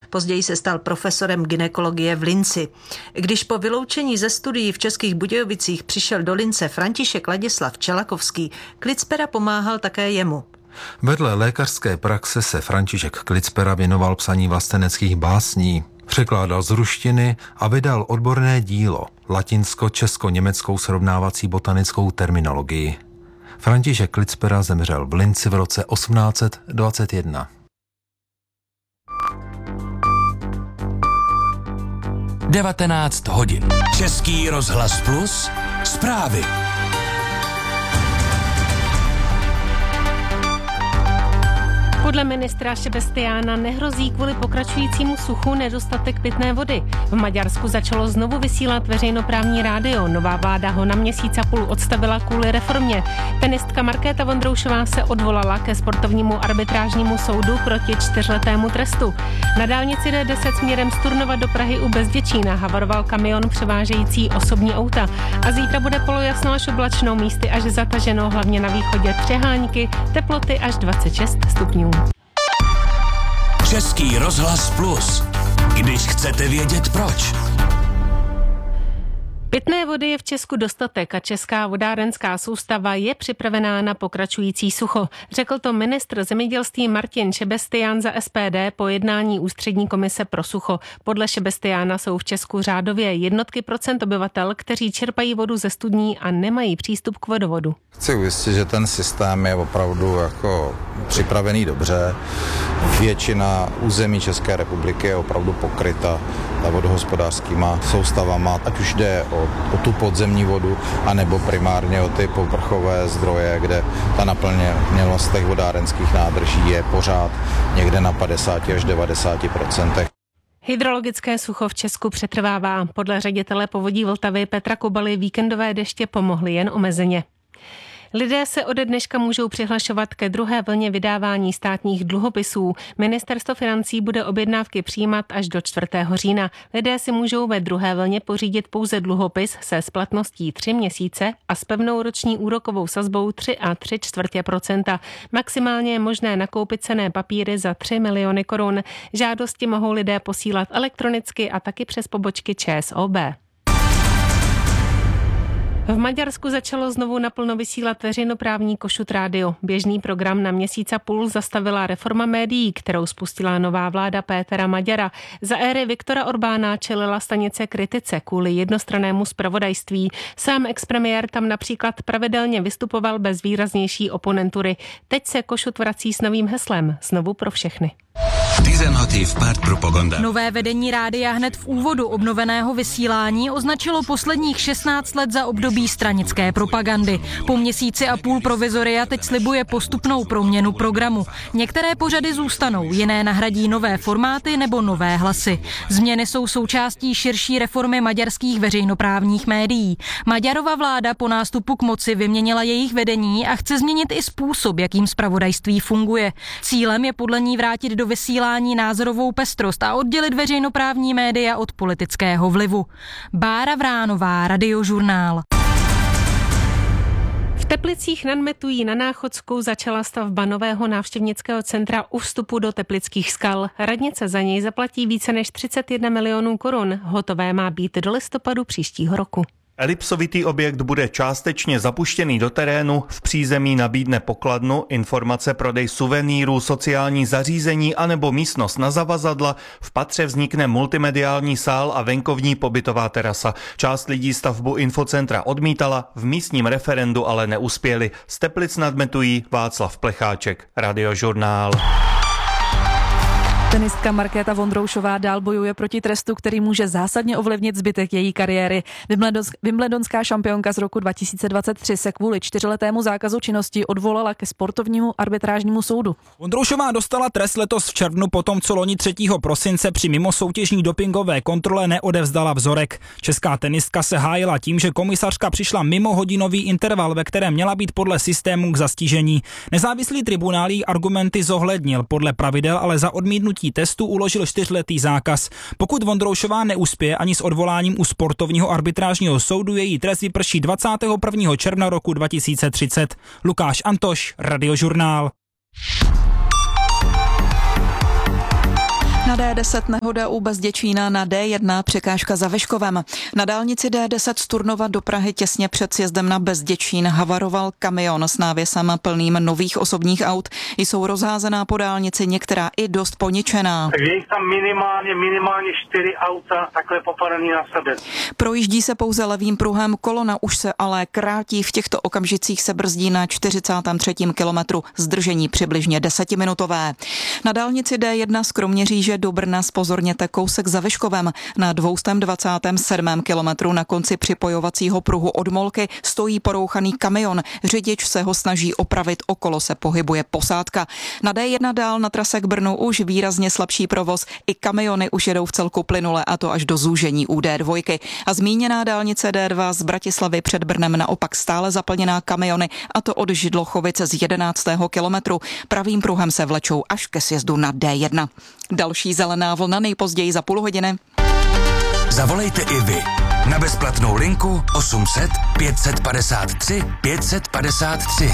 Později se stal profesorem gynekologie v Linci. Když po vyloučení ze studií v Českých Budějovicích přišel do Lince František Ladislav Čelakovský, Klicpera pomáhal také jemu. Vedle lékařské praxe se František Klicpera věnoval psaní vlasteneckých básní. Překládal z ruštiny a vydal odborné dílo latinsko-česko-německou srovnávací botanickou terminologii. František Klicpera zemřel v Linci v roce 1821. Devatenáct hodin. Český rozhlas Plus. Zprávy. Podle ministra Šebestiána nehrozí kvůli pokračujícímu suchu nedostatek pitné vody. V Maďarsku začalo znovu vysílat veřejnoprávní rádio. Nová vláda ho na měsíc a půl odstavila kvůli reformě. Tenistka Markéta Vondroušová se odvolala ke sportovnímu arbitrážnímu soudu proti 4letému trestu. Na dálnici D10 směrem z Turnova do Prahy u Bezděčína havaroval kamion převážející osobní auta. A zítra bude polojasno až oblačno, místy až zataženo, hlavně na východě přehánky, teploty až 26 stupňů. Český rozhlas Plus. Když chcete vědět proč. Pitné vody je v Česku dostatek a česká vodárenská soustava je připravená na pokračující sucho. Řekl to ministr zemědělství Martin Šebestián za SPD po jednání ústřední komise pro sucho. Podle Šebestiána jsou v Česku řádově jednotky procent obyvatel, kteří čerpají vodu ze studní a nemají přístup k vodovodu. Chci ujistit, že ten systém je opravdu jako připravený dobře. Většina území České republiky je opravdu pokryta vodohospodářskýma soustavama, ať už jde o tu podzemní vodu, anebo primárně o ty povrchové zdroje, kde ta naplněnost těch vodárenských nádrží je pořád někde na 50 až 90%. Hydrologické sucho v Česku přetrvává. Podle ředitele Povodí Vltavy Petra Kubaly víkendové deště pomohly jen omezeně. Lidé se ode dneška můžou přihlašovat ke druhé vlně vydávání státních dluhopisů. Ministerstvo financí bude objednávky přijímat až do 4. října. Lidé si můžou ve druhé vlně pořídit pouze dluhopis se splatností 3 měsíce a s pevnou roční úrokovou sazbou 3,75%. Maximálně je možné nakoupit cenné papíry za 3 miliony korun. Žádosti mohou lidé posílat elektronicky a taky přes pobočky ČSOB. V Maďarsku začalo znovu naplno vysílat veřejnoprávní Kossuth rádio. Běžný program na měsíc a půl zastavila reforma médií, kterou spustila nová vláda Pétera Maďara. Za éry Viktora Orbána čelila stanice kritice kvůli jednostrannému zpravodajství. Sám expremiér tam například pravidelně vystupoval bez výraznější oponentury. Teď se Kossuth vrací s novým heslem Znovu pro všechny. Nové vedení rádia hned v úvodu obnoveného vysílání označilo posledních 16 let za období stranické propagandy. Po měsíci a půl provizoria teď slibuje postupnou proměnu programu. Některé pořady zůstanou, jiné nahradí nové formáty nebo nové hlasy. Změny jsou součástí širší reformy maďarských veřejnoprávních médií. Maďarova vláda po nástupu k moci vyměnila jejich vedení a chce změnit i způsob, jakým zpravodajství funguje. Cílem je podle ní vrátit do vysílání názorovou pestrost a oddělit veřejnoprávní média od politického vlivu. Bára Vránová, Radiožurnál. V Teplicích nad Metují na Náchodsku začala stavba nového návštěvnického centra u vstupu do Teplických skal. Radnice za něj zaplatí více než 31 milionů korun. Hotové má být do listopadu příštího roku. Elipsovitý objekt bude částečně zapuštěný do terénu, v přízemí nabídne pokladnu, informace, prodej suvenýrů, sociální zařízení anebo místnost na zavazadla, v patře vznikne multimediální sál a venkovní pobytová terasa. Část lidí stavbu infocentra odmítala, v místním referendu ale neuspěli. Z Teplic nad Metují Václav Plecháček, Radiožurnál. Tenistka Markéta Vondroušová dál bojuje proti trestu, který může zásadně ovlivnit zbytek její kariéry. Wimbledonská šampionka z roku 2023 se kvůli 4letému zákazu činnosti odvolala ke sportovnímu arbitrážnímu soudu. Vondroušová dostala trest letos v červnu potom, co loni 3. prosince při mimosoutěžní dopingové kontrole neodevzdala vzorek. Česká tenistka se hájila tím, že komisařka přišla mimo hodinový interval, ve kterém měla být podle systému k zastížení. Nezávislý tribunál jí argumenty zohlednil, podle pravidel ale za odmítnutí testu uložil 4letý zákaz. Pokud Vondroušová neuspěje ani s odvoláním u sportovního arbitrážního soudu, její trest vyprší 21. června roku 2030. Lukáš Antoš, Radiožurnál. Na D10 nehoda u Bezděčína, na D1 překážka za Vyškovem. Na dálnici D10 z Turnova do Prahy těsně před sjezdem na Bezděčín havaroval kamion s návěsem plným nových osobních aut. Jsou rozházená po dálnici, některá i dost poničená. Takže je tam minimálně 4 auta takhle popadaný na sebe. Projíždí se pouze levým pruhem, kolona už se ale krátí, v těchto okamžicích se brzdí na 43. kilometru, zdržení přibližně 10minutové. Na dálnici D1 z Kroměříže do Brna zpozorněte kousek za Vyškovem. Na 227. kilometru na konci připojovacího pruhu od Molky stojí porouchaný kamion. Řidič se ho snaží opravit, okolo se pohybuje posádka. Na D1 dál na trase k Brnu už výrazně slabší provoz. I kamiony už jedou v celku plynule, a to až do zúžení u D2. A zmíněná dálnice D2 z Bratislavy před Brnem naopak stále zaplněná kamiony, a to od Židlochovice z 11. kilometru. Pravým pruhem se vlečou až ke sjezdu na D1. Další zelená vlna nejpozději za půl hodiny. Zavolejte i vy na bezplatnou linku 800 553 553.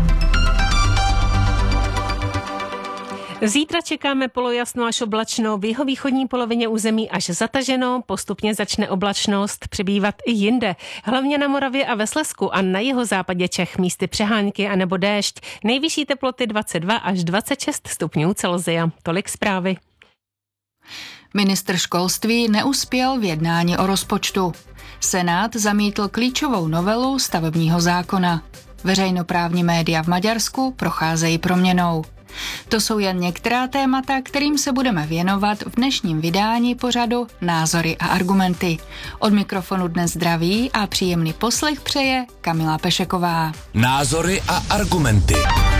Zítra čekáme polojasno až oblačno, v jihovýchodní polovině území až zataženo, postupně začne oblačnost přibývat i jinde. Hlavně na Moravě a ve Slezsku a na jihozápadě Čech místy přehánky a nebo déšť. Nejvyšší teploty 22 až 26 stupňů Celsia. Tolik zprávy. Ministr školství neuspěl v jednání o rozpočtu. Senát zamítl klíčovou novelu stavebního zákona. Veřejnoprávní média v Maďarsku procházejí proměnou. To jsou jen některá témata, kterým se budeme věnovat v dnešním vydání pořadu Názory a argumenty. Od mikrofonu dnes zdraví a příjemný poslech přeje Kamila Pešeková. Názory a argumenty.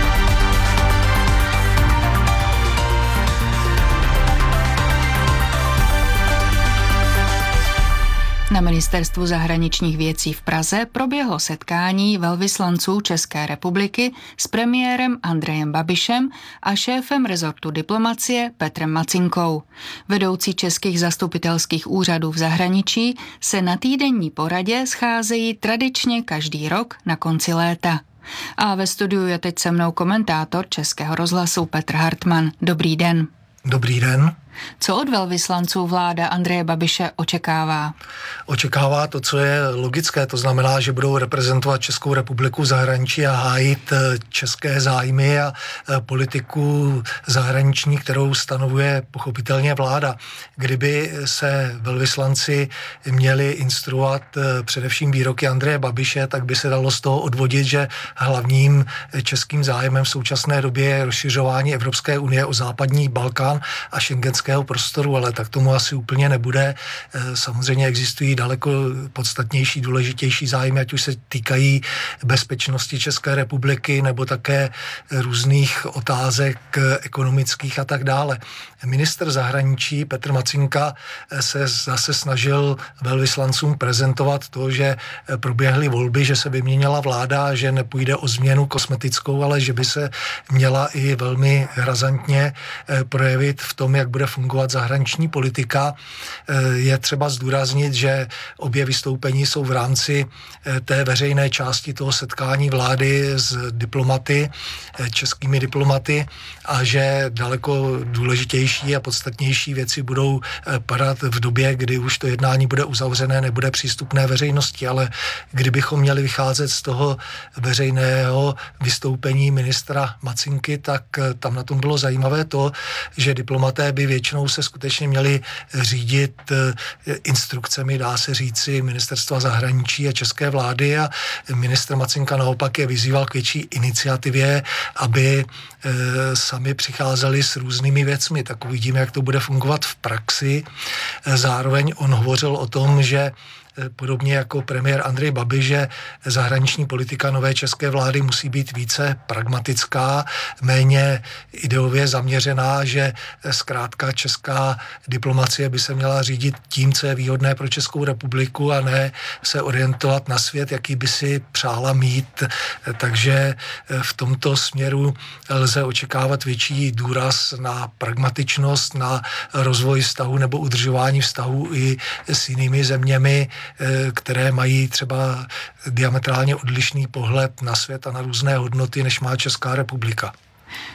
Na Ministerstvu zahraničních věcí v Praze proběhlo setkání velvyslanců České republiky s premiérem Andrejem Babišem a šéfem rezortu diplomacie Petrem Macinkou. Vedoucí českých zastupitelských úřadů v zahraničí se na týdenní poradě scházejí tradičně každý rok na konci léta. A ve studiu je teď se mnou komentátor Českého rozhlasu Petr Hartmann. Dobrý den. Dobrý den. Co od velvyslanců vláda Andreje Babiše očekává? Očekává to, co je logické, to znamená, že budou reprezentovat Českou republiku v zahraničí a hájit české zájmy a politiku zahraniční, kterou stanovuje pochopitelně vláda. Kdyby se velvyslanci měli instruovat především výroky Andreje Babiše, tak by se dalo z toho odvodit, že hlavním českým zájmem v současné době je rozšiřování Evropské unie o západní Balkán a schengenského prostoru, ale tak tomu asi úplně nebude. Samozřejmě existují daleko podstatnější, důležitější zájmy, ať už se týkají bezpečnosti České republiky nebo také různých otázek ekonomických a tak dále. Ministr zahraničí Petr Macinka se zase snažil velvyslancům prezentovat to, že proběhly volby, že se vyměnila vláda, že nepůjde o změnu kosmetickou, ale že by se měla i velmi razantně projevit v tom, jak bude fungovat zahraniční politika. Je třeba zdůraznit, že obě vystoupení jsou v rámci té veřejné části toho setkání vlády s diplomaty, českými diplomaty, a že daleko důležitější a podstatnější věci budou padat v době, kdy už to jednání bude uzavřené, nebude přístupné veřejnosti, ale kdybychom měli vycházet z toho veřejného vystoupení ministra Macinky, tak tam na tom bylo zajímavé to, že diplomaté by většinou se skutečně měli řídit instrukcemi, dá se říci, ministerstva zahraničí a české vlády, a ministr Macinka naopak je vyzýval k větší iniciativě, aby sami přicházeli s různými věcmi. Tak uvidíme, jak to bude fungovat v praxi. Zároveň on hovořil o tom, že podobně jako premiér Andrej Babiš, že zahraniční politika nové české vlády musí být více pragmatická, méně ideově zaměřená, že zkrátka česká diplomacie by se měla řídit tím, co je výhodné pro Českou republiku, a ne se orientovat na svět, jaký by si přála mít. Takže v tomto směru lze očekávat větší důraz na pragmatičnost, na rozvoj vztahu nebo udržování vztahu i s jinými zeměmi, které mají třeba diametrálně odlišný pohled na svět a na různé hodnoty, než má Česká republika.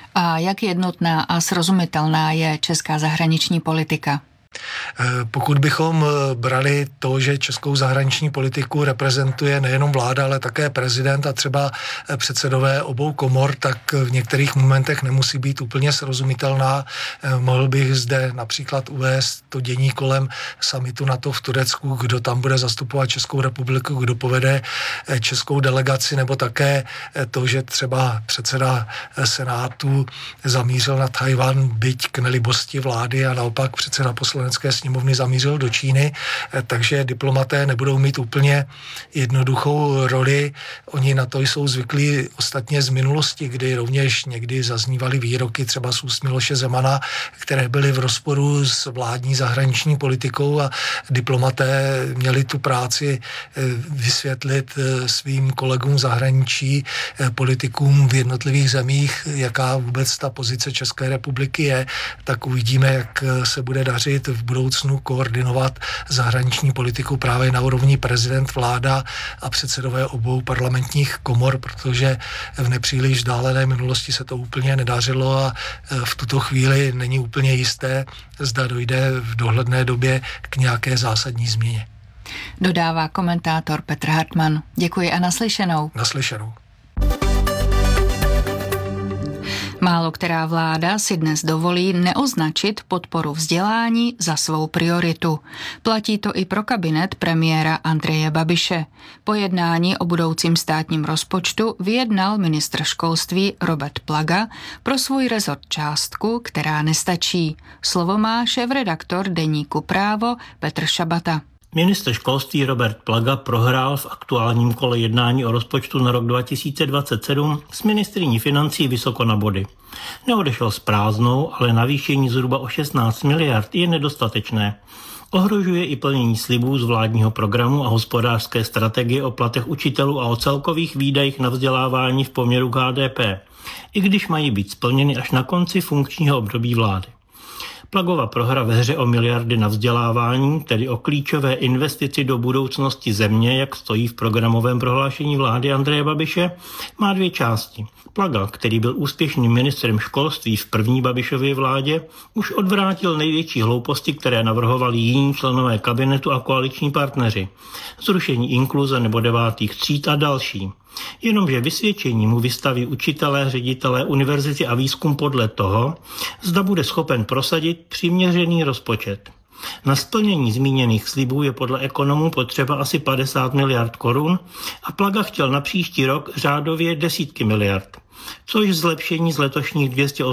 A jak jednotná a srozumitelná je česká zahraniční politika? Pokud bychom brali to, že českou zahraniční politiku reprezentuje nejenom vláda, ale také prezident a třeba předsedové obou komor, tak v některých momentech nemusí být úplně srozumitelná. Mohl bych zde například uvést to dění kolem summitu NATO v Turecku, kdo tam bude zastupovat Českou republiku, kdo povede českou delegaci, nebo také to, že třeba předseda Senátu zamířil na Tchaj-wan, byť k nelibosti vlády, a naopak předseda Poslanecké sněmovny zamířil do Číny, takže diplomaté nebudou mít úplně jednoduchou roli. Oni na to jsou zvyklí ostatně z minulosti, kdy rovněž někdy zaznívaly výroky třeba z úst Miloše Zemana, které byly v rozporu s vládní zahraniční politikou, a diplomaté měli tu práci vysvětlit svým kolegům zahraničí, politikům v jednotlivých zemích, jaká vůbec ta pozice České republiky je. Tak uvidíme, jak se bude dařit v budoucnu koordinovat zahraniční politiku právě na úrovni prezident, vláda a předsedové obou parlamentních komor, protože v nepříliš dálené minulosti se to úplně nedařilo a v tuto chvíli není úplně jisté, zda dojde v dohledné době k nějaké zásadní změně. Dodává komentátor Petr Hartmann. Děkuji a naslyšenou. Naslyšenou. Málo která vláda si dnes dovolí neoznačit podporu vzdělání za svou prioritu. Platí to i pro kabinet premiéra Andreje Babiše. Po jednání o budoucím státním rozpočtu vyjednal ministr školství Robert Plaga pro svůj rezort částku, která nestačí. Slovo má šéfredaktor deníku Právo Petr Šabata. Ministr školství Robert Plaga prohrál v aktuálním kole jednání o rozpočtu na rok 2027 s ministryní financí vysoko na body. Neodešel s prázdnou, ale navýšení zhruba o 16 miliard je nedostatečné. Ohrožuje i plnění slibů z vládního programu a hospodářské strategie o platech učitelů a o celkových výdajích na vzdělávání v poměru k HDP, i když mají být splněny až na konci funkčního období vlády. Plagova prohra ve hře o miliardy na vzdělávání, tedy o klíčové investici do budoucnosti země, jak stojí v programovém prohlášení vlády Andreje Babiše, má dvě části. Plaga, který byl úspěšným ministrem školství v první Babišově vládě, už odvrátil největší hlouposti, které navrhovali jiní členové kabinetu a koaliční partneři. Zrušení inkluze nebo 9. tříd a další. Jenomže vysvědčení mu vystaví učitelé, ředitelé univerzity a výzkum podle toho, zda bude schopen prosadit přiměřený rozpočet. Na splnění zmíněných slibů je podle ekonomů potřeba asi 50 miliard korun a Plaga chtěl na příští rok řádově desítky miliard, což zlepšení z letošních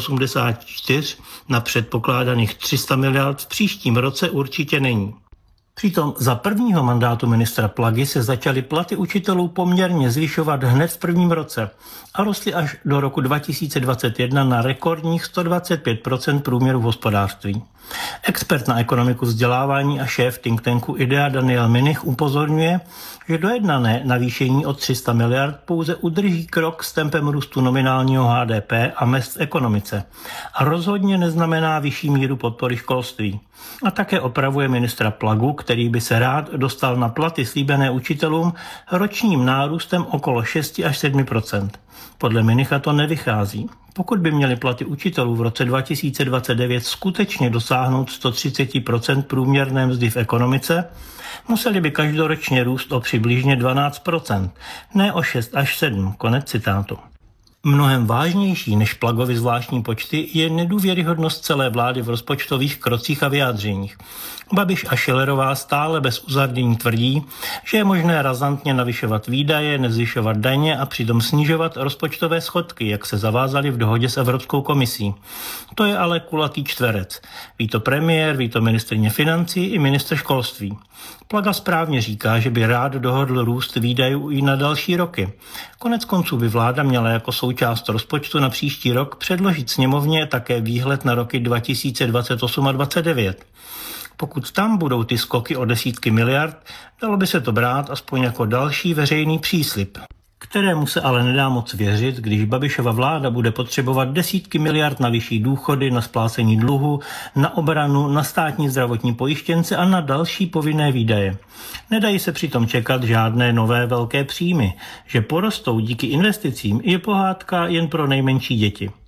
284 na předpokládaných 300 miliard v příštím roce určitě není. Přitom za prvního mandátu ministra Plagy se začaly platy učitelů poměrně zvyšovat hned v prvním roce a rostly až do roku 2021 na rekordních 125% průměru v hospodářství. Expert na ekonomiku vzdělávání a šéf think tanku IDEA Daniel Minich upozorňuje, že dojednané navýšení o 300 miliard pouze udrží krok s tempem růstu nominálního HDP a mezd v ekonomice a rozhodně neznamená vyšší míru podpory školství. A také opravuje ministra Plagu, který by se rád dostal na platy slíbené učitelům ročním nárůstem okolo 6 až 7%. Podle Minicha to nevychází. Pokud by měly platy učitelů v roce 2029 skutečně dosáhnout 130% průměrné mzdy v ekonomice, museli by každoročně růst o přibližně 12%, ne o 6 až 7, konec citátu. Mnohem vážnější než Plagovy zvláštní počty je nedůvěryhodnost celé vlády v rozpočtových krocích a vyjádřeních. Babiš a Schillerová stále bez uzardění tvrdí, že je možné razantně navyšovat výdaje, nezvyšovat daně a přitom snižovat rozpočtové schodky, jak se zavázali v dohodě s Evropskou komisí. To je ale kulatý čtverec. Ví to premiér, ví to ministryně financí i ministr školství. Plaga správně říká, že by rád dohodl růst výdajů i na další roky. Konec konců by vláda měla jako součást rozpočtu na příští rok předložit sněmovně také výhled na roky 2028 a 2029. Pokud tam budou ty skoky o desítky miliard, dalo by se to brát aspoň jako další veřejný příslib, kterému se ale nedá moc věřit, když Babišova vláda bude potřebovat desítky miliard na vyšší důchody, na splácení dluhu, na obranu, na státní zdravotní pojištěnce a na další povinné výdaje. Nedají se přitom čekat žádné nové velké příjmy, že porostou díky investicím je pohádka jen pro nejmenší děti.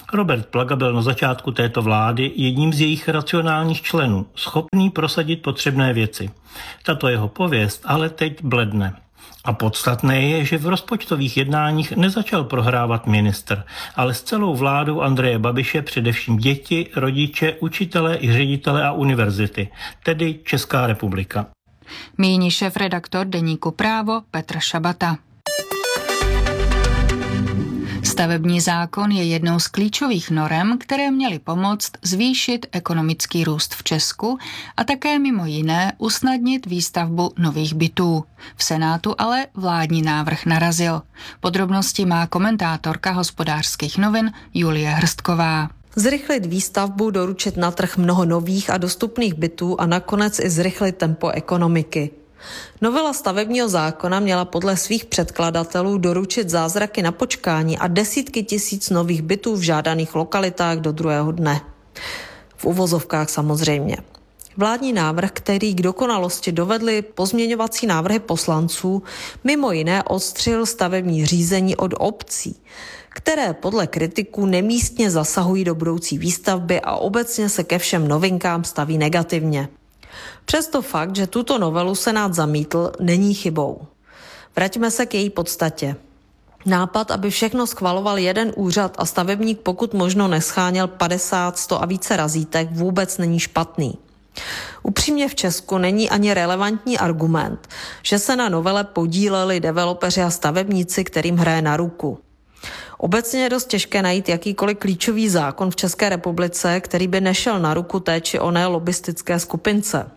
Robert Plaga byl na začátku této vlády jedním z jejich racionálních členů, schopný prosadit potřebné věci. Tato jeho pověst ale teď bledne. A podstatné je, že v rozpočtových jednáních nezačal prohrávat ministr, ale s celou vládou Andreje Babiše především děti, rodiče, učitelé i ředitelé a univerzity, tedy Česká republika. Míní šéfredaktor deníku Právo Petr Šabata. Stavební zákon je jednou z klíčových norem, které měly pomoct zvýšit ekonomický růst v Česku a také mimo jiné usnadnit výstavbu nových bytů. V Senátu ale vládní návrh narazil. Podrobnosti má komentátorka Hospodářských novin Julie Hrstková. Zrychlit výstavbu, doručit na trh mnoho nových a dostupných bytů a nakonec i zrychlit tempo ekonomiky. Novela stavebního zákona měla podle svých předkladatelů doručit zázraky na počkání a desítky tisíc nových bytů v žádaných lokalitách do druhého dne. V uvozovkách samozřejmě. Vládní návrh, který k dokonalosti dovedly pozměňovací návrhy poslanců, mimo jiné odstřil stavební řízení od obcí, které podle kritiků nemístně zasahují do budoucí výstavby a obecně se ke všem novinkám staví negativně. Přesto fakt, že tuto novelu Senát zamítl, není chybou. Vraťme se k její podstatě. Nápad, aby všechno schvaloval jeden úřad a stavebník pokud možno nescháněl 50, 100 a více razítek, vůbec není špatný. Upřímně v Česku není ani relevantní argument, že se na novele podíleli developeři a stavebníci, kterým hraje na ruku. Obecně je dost těžké najít jakýkoliv klíčový zákon v České republice, který by nešel na ruku té či oné lobistické skupince.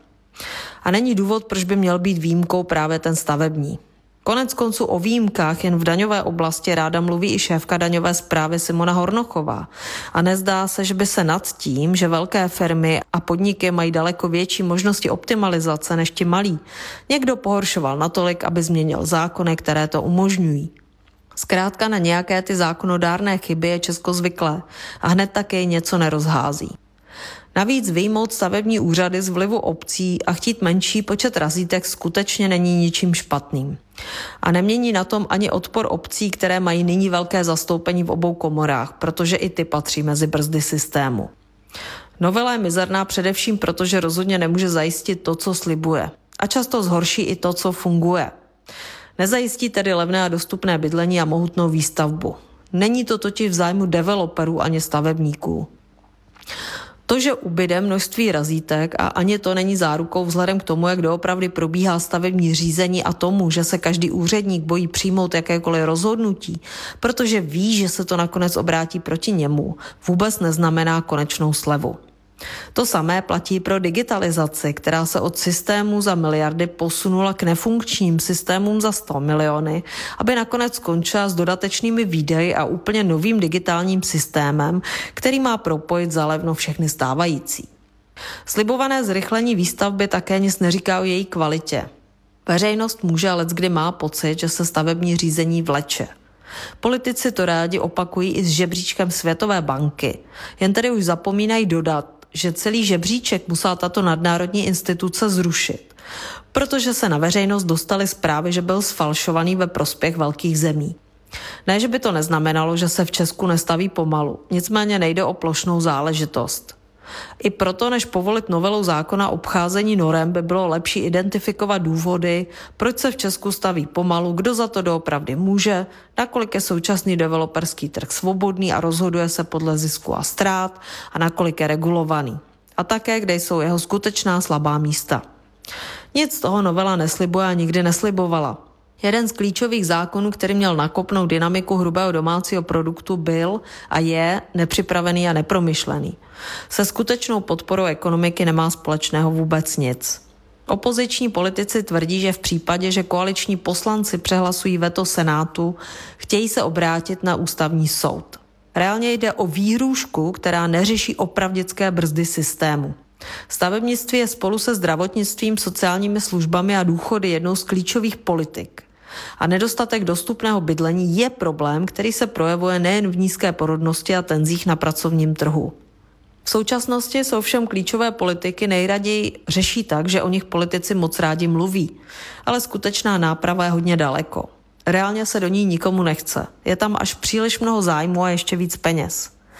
A není důvod, proč by měl být výjimkou právě ten stavební. Konec konců o výjimkách jen v daňové oblasti ráda mluví i šéfka daňové správy Simona Hornochová. A nezdá se, že by se nad tím, že velké firmy a podniky mají daleko větší možnosti optimalizace než ti malí, někdo pohoršoval natolik, aby změnil zákony, které to umožňují. Zkrátka na nějaké ty zákonodárné chyby je Česko zvyklé a hned také něco nerozhází. Navíc vyjmout stavební úřady z vlivu obcí a chtít menší počet razítek skutečně není ničím špatným. A nemění na tom ani odpor obcí, které mají nyní velké zastoupení v obou komorách, protože i ty patří mezi brzdy systému. Novela je mizerná především proto, že rozhodně nemůže zajistit to, co slibuje. A často zhorší i to, co funguje. Nezajistí tedy levné a dostupné bydlení a mohutnou výstavbu. Není to totiž v zájmu developerů ani stavebníků. To, že ubyde množství razítek a ani to není zárukou vzhledem k tomu, jak doopravdy probíhá stavební řízení a tomu, že se každý úředník bojí přijmout jakékoliv rozhodnutí, protože ví, že se to nakonec obrátí proti němu, vůbec neznamená konečnou slevu. To samé platí pro digitalizaci, která se od systémů za miliardy posunula k nefunkčním systémům za 100 miliony, aby nakonec skončila s dodatečnými výdaji a úplně novým digitálním systémem, který má propojit zalevno všechny stávající. Slibované zrychlení výstavby také nic neříká o její kvalitě. Veřejnost může a leckdy má pocit, že se stavební řízení vleče. Politici to rádi opakují i s žebříčkem Světové banky, jen tedy už zapomínají dodat, že celý žebříček musela tato nadnárodní instituce zrušit, protože se na veřejnost dostaly zprávy, že byl sfalšovaný ve prospěch velkých zemí. Ne, že by to neznamenalo, že se v Česku nestaví pomalu, nicméně nejde o plošnou záležitost. I proto, než povolit novelou zákona obcházení norem, by bylo lepší identifikovat důvody, proč se v Česku staví pomalu, kdo za to doopravdy může, nakolik je současný developerský trh svobodný a rozhoduje se podle zisku a ztrát a nakolik je regulovaný. A také, kde jsou jeho skutečná slabá místa. Nic z toho novela neslibuje a nikdy neslibovala. Jeden z klíčových zákonů, který měl nakopnout dynamiku hrubého domácího produktu, byl a je nepřipravený a nepromyšlený. Se skutečnou podporou ekonomiky nemá společného vůbec nic. Opoziční politici tvrdí, že v případě, že koaliční poslanci přehlasují veto Senátu, chtějí se obrátit na ústavní soud. Reálně jde o výhrůžku, která neřeší opravdické brzdy systému. Stavebnictví je spolu se zdravotnictvím, sociálními službami a důchody jednou z klíčových politik. A nedostatek dostupného bydlení je problém, který se projevuje nejen v nízké porodnosti a tenzích na pracovním trhu. V současnosti jsou všem klíčové politiky nejraději řeší tak, že o nich politici moc rádi mluví, ale skutečná náprava je hodně daleko. Reálně se do ní nikomu nechce. Je tam až příliš mnoho zájmu a ještě víc peněz.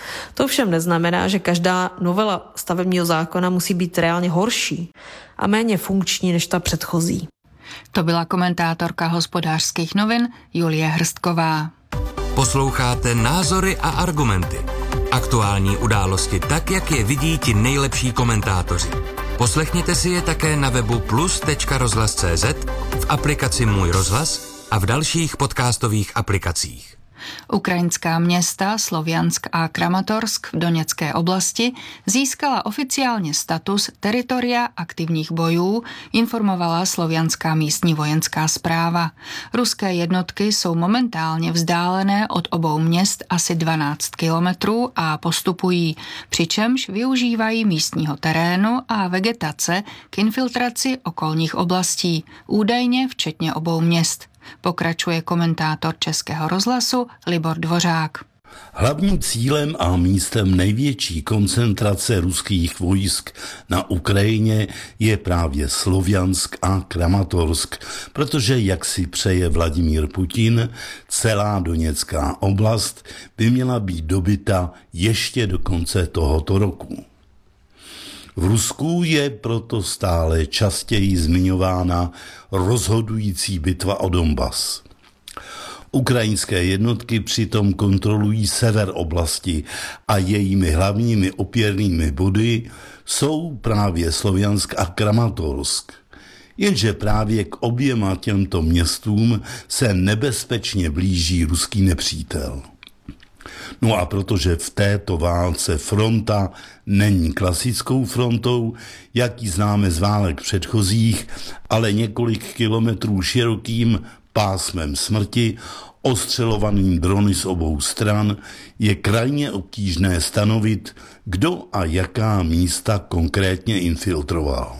To všem neznamená, že každá novela stavebního zákona musí být reálně horší a méně funkční než ta předchozí. To byla komentátorka Hospodářských novin Julie Hrstková. Posloucháte Názory a argumenty. Aktuální události tak, jak je vidí ti nejlepší komentátoři. Poslechněte si je také na webu plus.rozhlas.cz, v aplikaci Můj rozhlas a v dalších podcastových aplikacích. Ukrajinská města Sloviansk a Kramatorsk v Doněcké oblasti získala oficiálně status teritoria aktivních bojů, informovala slovianská místní vojenská správa. Ruské jednotky jsou momentálně vzdálené od obou měst asi 12 kilometrů a postupují, přičemž využívají místního terénu a vegetace k infiltraci okolních oblastí, údajně včetně obou měst. Pokračuje komentátor Českého rozhlasu Libor Dvořák. Hlavním cílem a místem největší koncentrace ruských vojsk na Ukrajině je právě Sloviansk a Kramatorsk, protože, jak si přeje Vladimír Putin, celá Doněcká oblast by měla být dobyta ještě do konce tohoto roku. V Rusku je proto stále častěji zmiňována rozhodující bitva o Donbas. Ukrajinské jednotky přitom kontrolují sever oblasti a jejími hlavními opěrnými body jsou právě Sloviansk a Kramatorsk. Jenže právě k oběma těmto městům se nebezpečně blíží ruský nepřítel. No a protože v této válce fronta není klasickou frontou, jak ji známe z válek předchozích, ale několik kilometrů širokým pásmem smrti, ostřelovaným drony z obou stran, je krajně obtížné stanovit, kdo a jaká místa konkrétně infiltroval.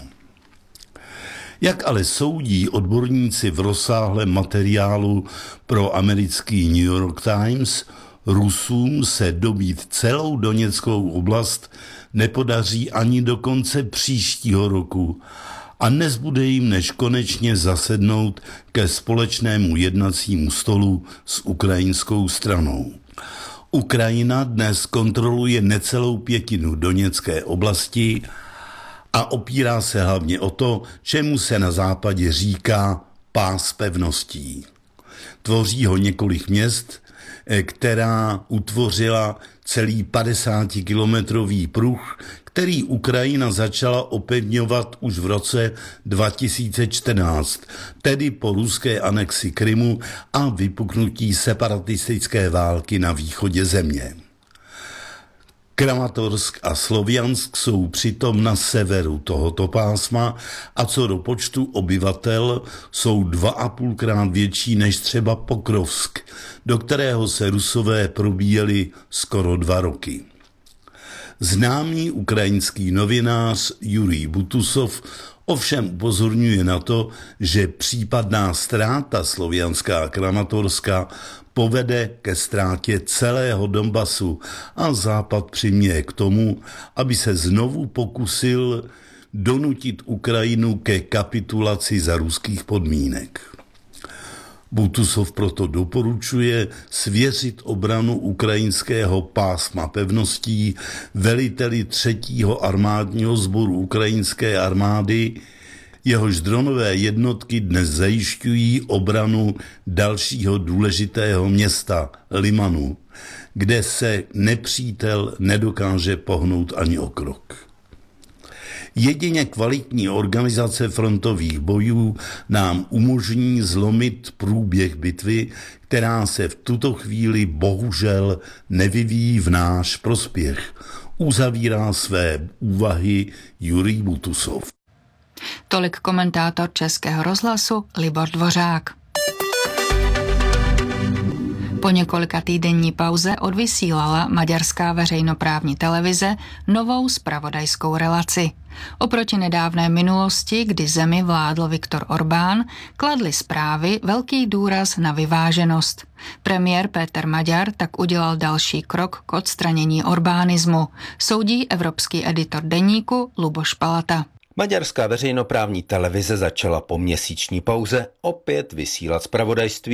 Jak ale soudí odborníci v rozsáhlém materiálu pro americký New York Times, Rusům se dobít celou Doněckou oblast nepodaří ani do konce příštího roku a nezbude jim než konečně zasednout ke společnému jednacímu stolu s ukrajinskou stranou. Ukrajina dnes kontroluje necelou pětinu Doněcké oblasti a opírá se hlavně o to, čemu se na západě říká pás pevností. Tvoří ho několik měst, která utvořila celý 50-kilometrový pruh, který Ukrajina začala opevňovat už v roce 2014, tedy po ruské anexi Krymu a vypuknutí separatistické války na východě země. Kramatorsk a Sloviansk jsou přitom na severu tohoto pásma a co do počtu obyvatel jsou 2,5krát větší než třeba Pokrovsk, do kterého se Rusové probíjeli skoro 2 roky. Známý ukrajinský novinář Jurij Butusov ovšem upozorňuje na to, že případná ztráta Slovianska a Kramatorska povede ke ztrátě celého Donbasu a Západ přiměje k tomu, aby se znovu pokusil donutit Ukrajinu ke kapitulaci za ruských podmínek. Butusov proto doporučuje svěřit obranu ukrajinského pásma pevností veliteli 3. armádního sboru ukrajinské armády, jehož dronové jednotky dnes zajišťují obranu dalšího důležitého města Limanu, kde se nepřítel nedokáže pohnout ani o krok. Jedině kvalitní organizace frontových bojů nám umožní zlomit průběh bitvy, která se v tuto chvíli bohužel nevyvíjí v náš prospěch. Uzavírá své úvahy Jurij Butusov. Tolik komentátor Českého rozhlasu Libor Dvořák. Po několika týdenní pauze odvysílala maďarská veřejnoprávní televize novou zpravodajskou relaci. Oproti nedávné minulosti, kdy zemi vládl Viktor Orbán, kladly zprávy velký důraz na vyváženost. Premiér Péter Maďar tak udělal další krok k odstranění orbánismu, soudí evropský editor deníku Luboš Palata. Maďarská veřejnoprávní televize začala po měsíční pauze opět vysílat zpravodajství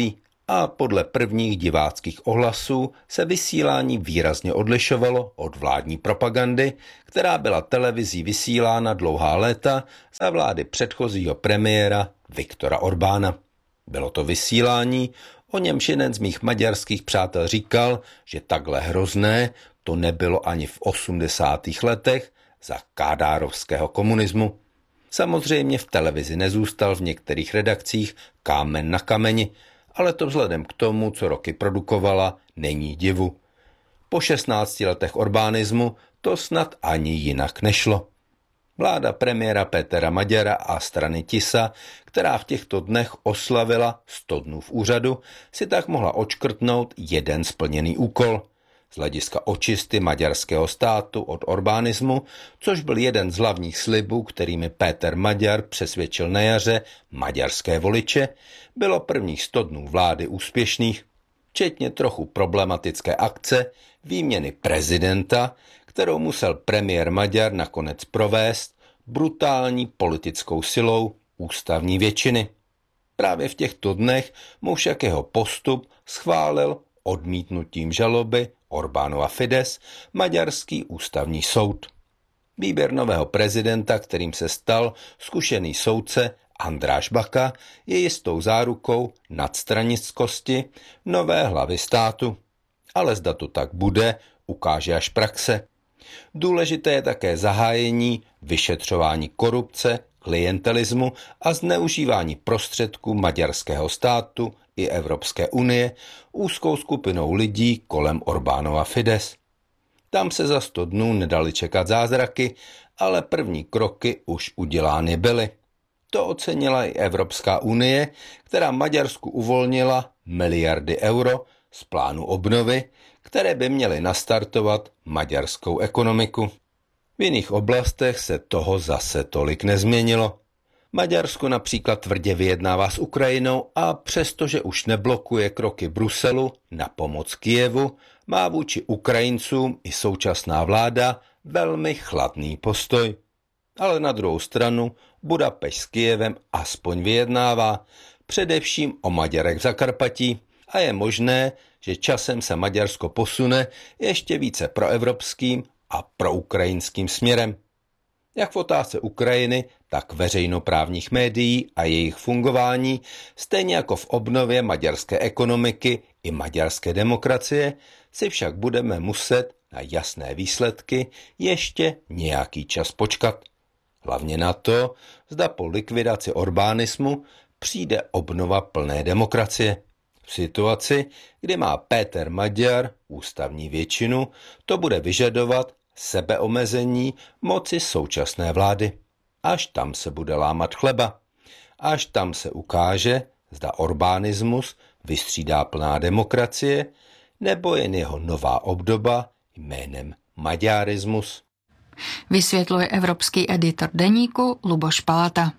a podle prvních diváckých ohlasů se vysílání výrazně odlišovalo od vládní propagandy, která byla televizí vysílána dlouhá léta za vlády předchozího premiéra Viktora Orbána. Bylo to vysílání, o němž jeden z mých maďarských přátel říkal, že takhle hrozné to nebylo ani v 80. letech za kádárovského komunismu. Samozřejmě v televizi nezůstal v některých redakcích kámen na kameni, ale to vzhledem k tomu, co roky produkovala, není divu. Po 16 letech Orbánismu to snad ani jinak nešlo. Vláda premiéra Pétera Magyara a strany Tisa, která v těchto dnech oslavila 100 dnů v úřadu, si tak mohla odškrtnout jeden splněný úkol z hlediska očisty maďarského státu od Orbánismu, což byl jeden z hlavních slibů, kterými Péter Maďar přesvědčil na jaře maďarské voliče, bylo prvních 100 dnů vlády úspěšných, včetně trochu problematické akce výměny prezidenta, kterou musel premiér Maďar nakonec provést brutální politickou silou ústavní většiny. Právě v těchto dnech mu však jeho postup schválil odmítnutím žaloby Orbánova Fidesz maďarský ústavní soud. Výběr nového prezidenta, kterým se stal zkušený soudce András Bacha, je jistou zárukou nadstranickosti nové hlavy státu. Ale zda to tak bude, ukáže až praxe. Důležité je také zahájení vyšetřování korupce, klientelismu a zneužívání prostředků maďarského státu i Evropské unie úzkou skupinou lidí kolem Orbánova Fidesz. Tam se za 100 dnů nedali čekat zázraky, ale první kroky už udělány byly. To ocenila i Evropská unie, která Maďarsku uvolnila miliardy euro z plánu obnovy, které by měly nastartovat maďarskou ekonomiku. V jiných oblastech se toho zase tolik nezměnilo. Maďarsko například tvrdě vyjednává s Ukrajinou a přestože už neblokuje kroky Bruselu na pomoc Kyjevu, má vůči Ukrajincům i současná vláda velmi chladný postoj. Ale na druhou stranu Budapešť s Kyjevem aspoň vyjednává, především o Maďarech v Zakarpatí, a je možné, že časem se Maďarsko posune ještě více proevropským a proukrajinským směrem. Jak v otázce Ukrajiny, tak veřejnoprávních médií a jejich fungování, stejně jako v obnově maďarské ekonomiky i maďarské demokracie, si však budeme muset na jasné výsledky ještě nějaký čas počkat. Hlavně na to, zda po likvidaci Orbánismu přijde obnova plné demokracie. V situaci, kdy má Péter Maďar ústavní většinu, to bude vyžadovat sebeomezení moci současné vlády. Až tam se bude lámat chleba. Až tam se ukáže, zda Orbánismus vystřídá plná demokracie, nebo jen jeho nová obdoba jménem maďarismus. Vysvětluje evropský editor deníku Luboš Palata.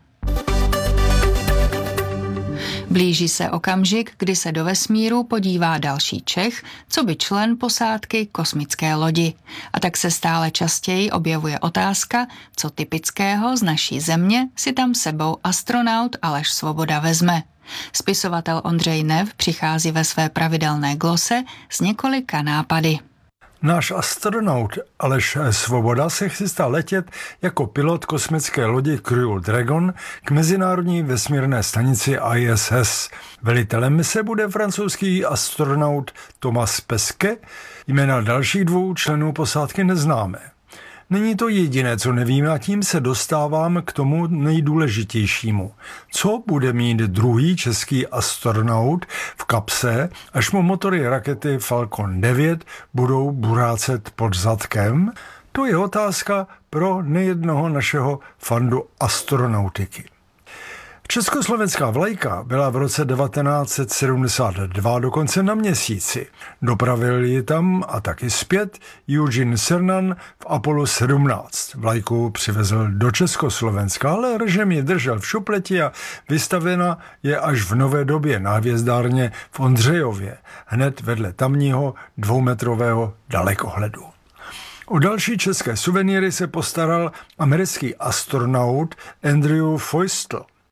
Blíží se okamžik, kdy se do vesmíru podívá další Čech, co by člen posádky kosmické lodi. A tak se stále častěji objevuje otázka, co typického z naší země si tam sebou astronaut Aleš Svoboda vezme. Spisovatel Ondřej Nev přichází ve své pravidelné glose s několika nápady. Náš astronaut Aleš Svoboda se chystá letět jako pilot kosmické lodi Crew Dragon k mezinárodní vesmírné stanici ISS. Velitelem mise bude francouzský astronaut Thomas Pesquet, jména dalších 2 členů posádky neznáme. Není to jediné, co nevíme, a tím se dostávám k tomu nejdůležitějšímu. Co bude mít druhý český astronaut v kapse, až mu motory rakety Falcon 9 budou burácet pod zadkem? To je otázka pro nejednoho našeho fandu astronautiky. Československá vlajka byla v roce 1972 dokonce na Měsíci. Dopravil ji tam a taky zpět Eugene Cernan v Apollo 17. Vlajku přivezl do Československa, ale režim ji držel v šupleti a vystavena je až v nové době na hvězdárně v Ondřejově, hned vedle tamního 2metrového dalekohledu. O další české suvenýry se postaral americký astronaut Andrew Feustel.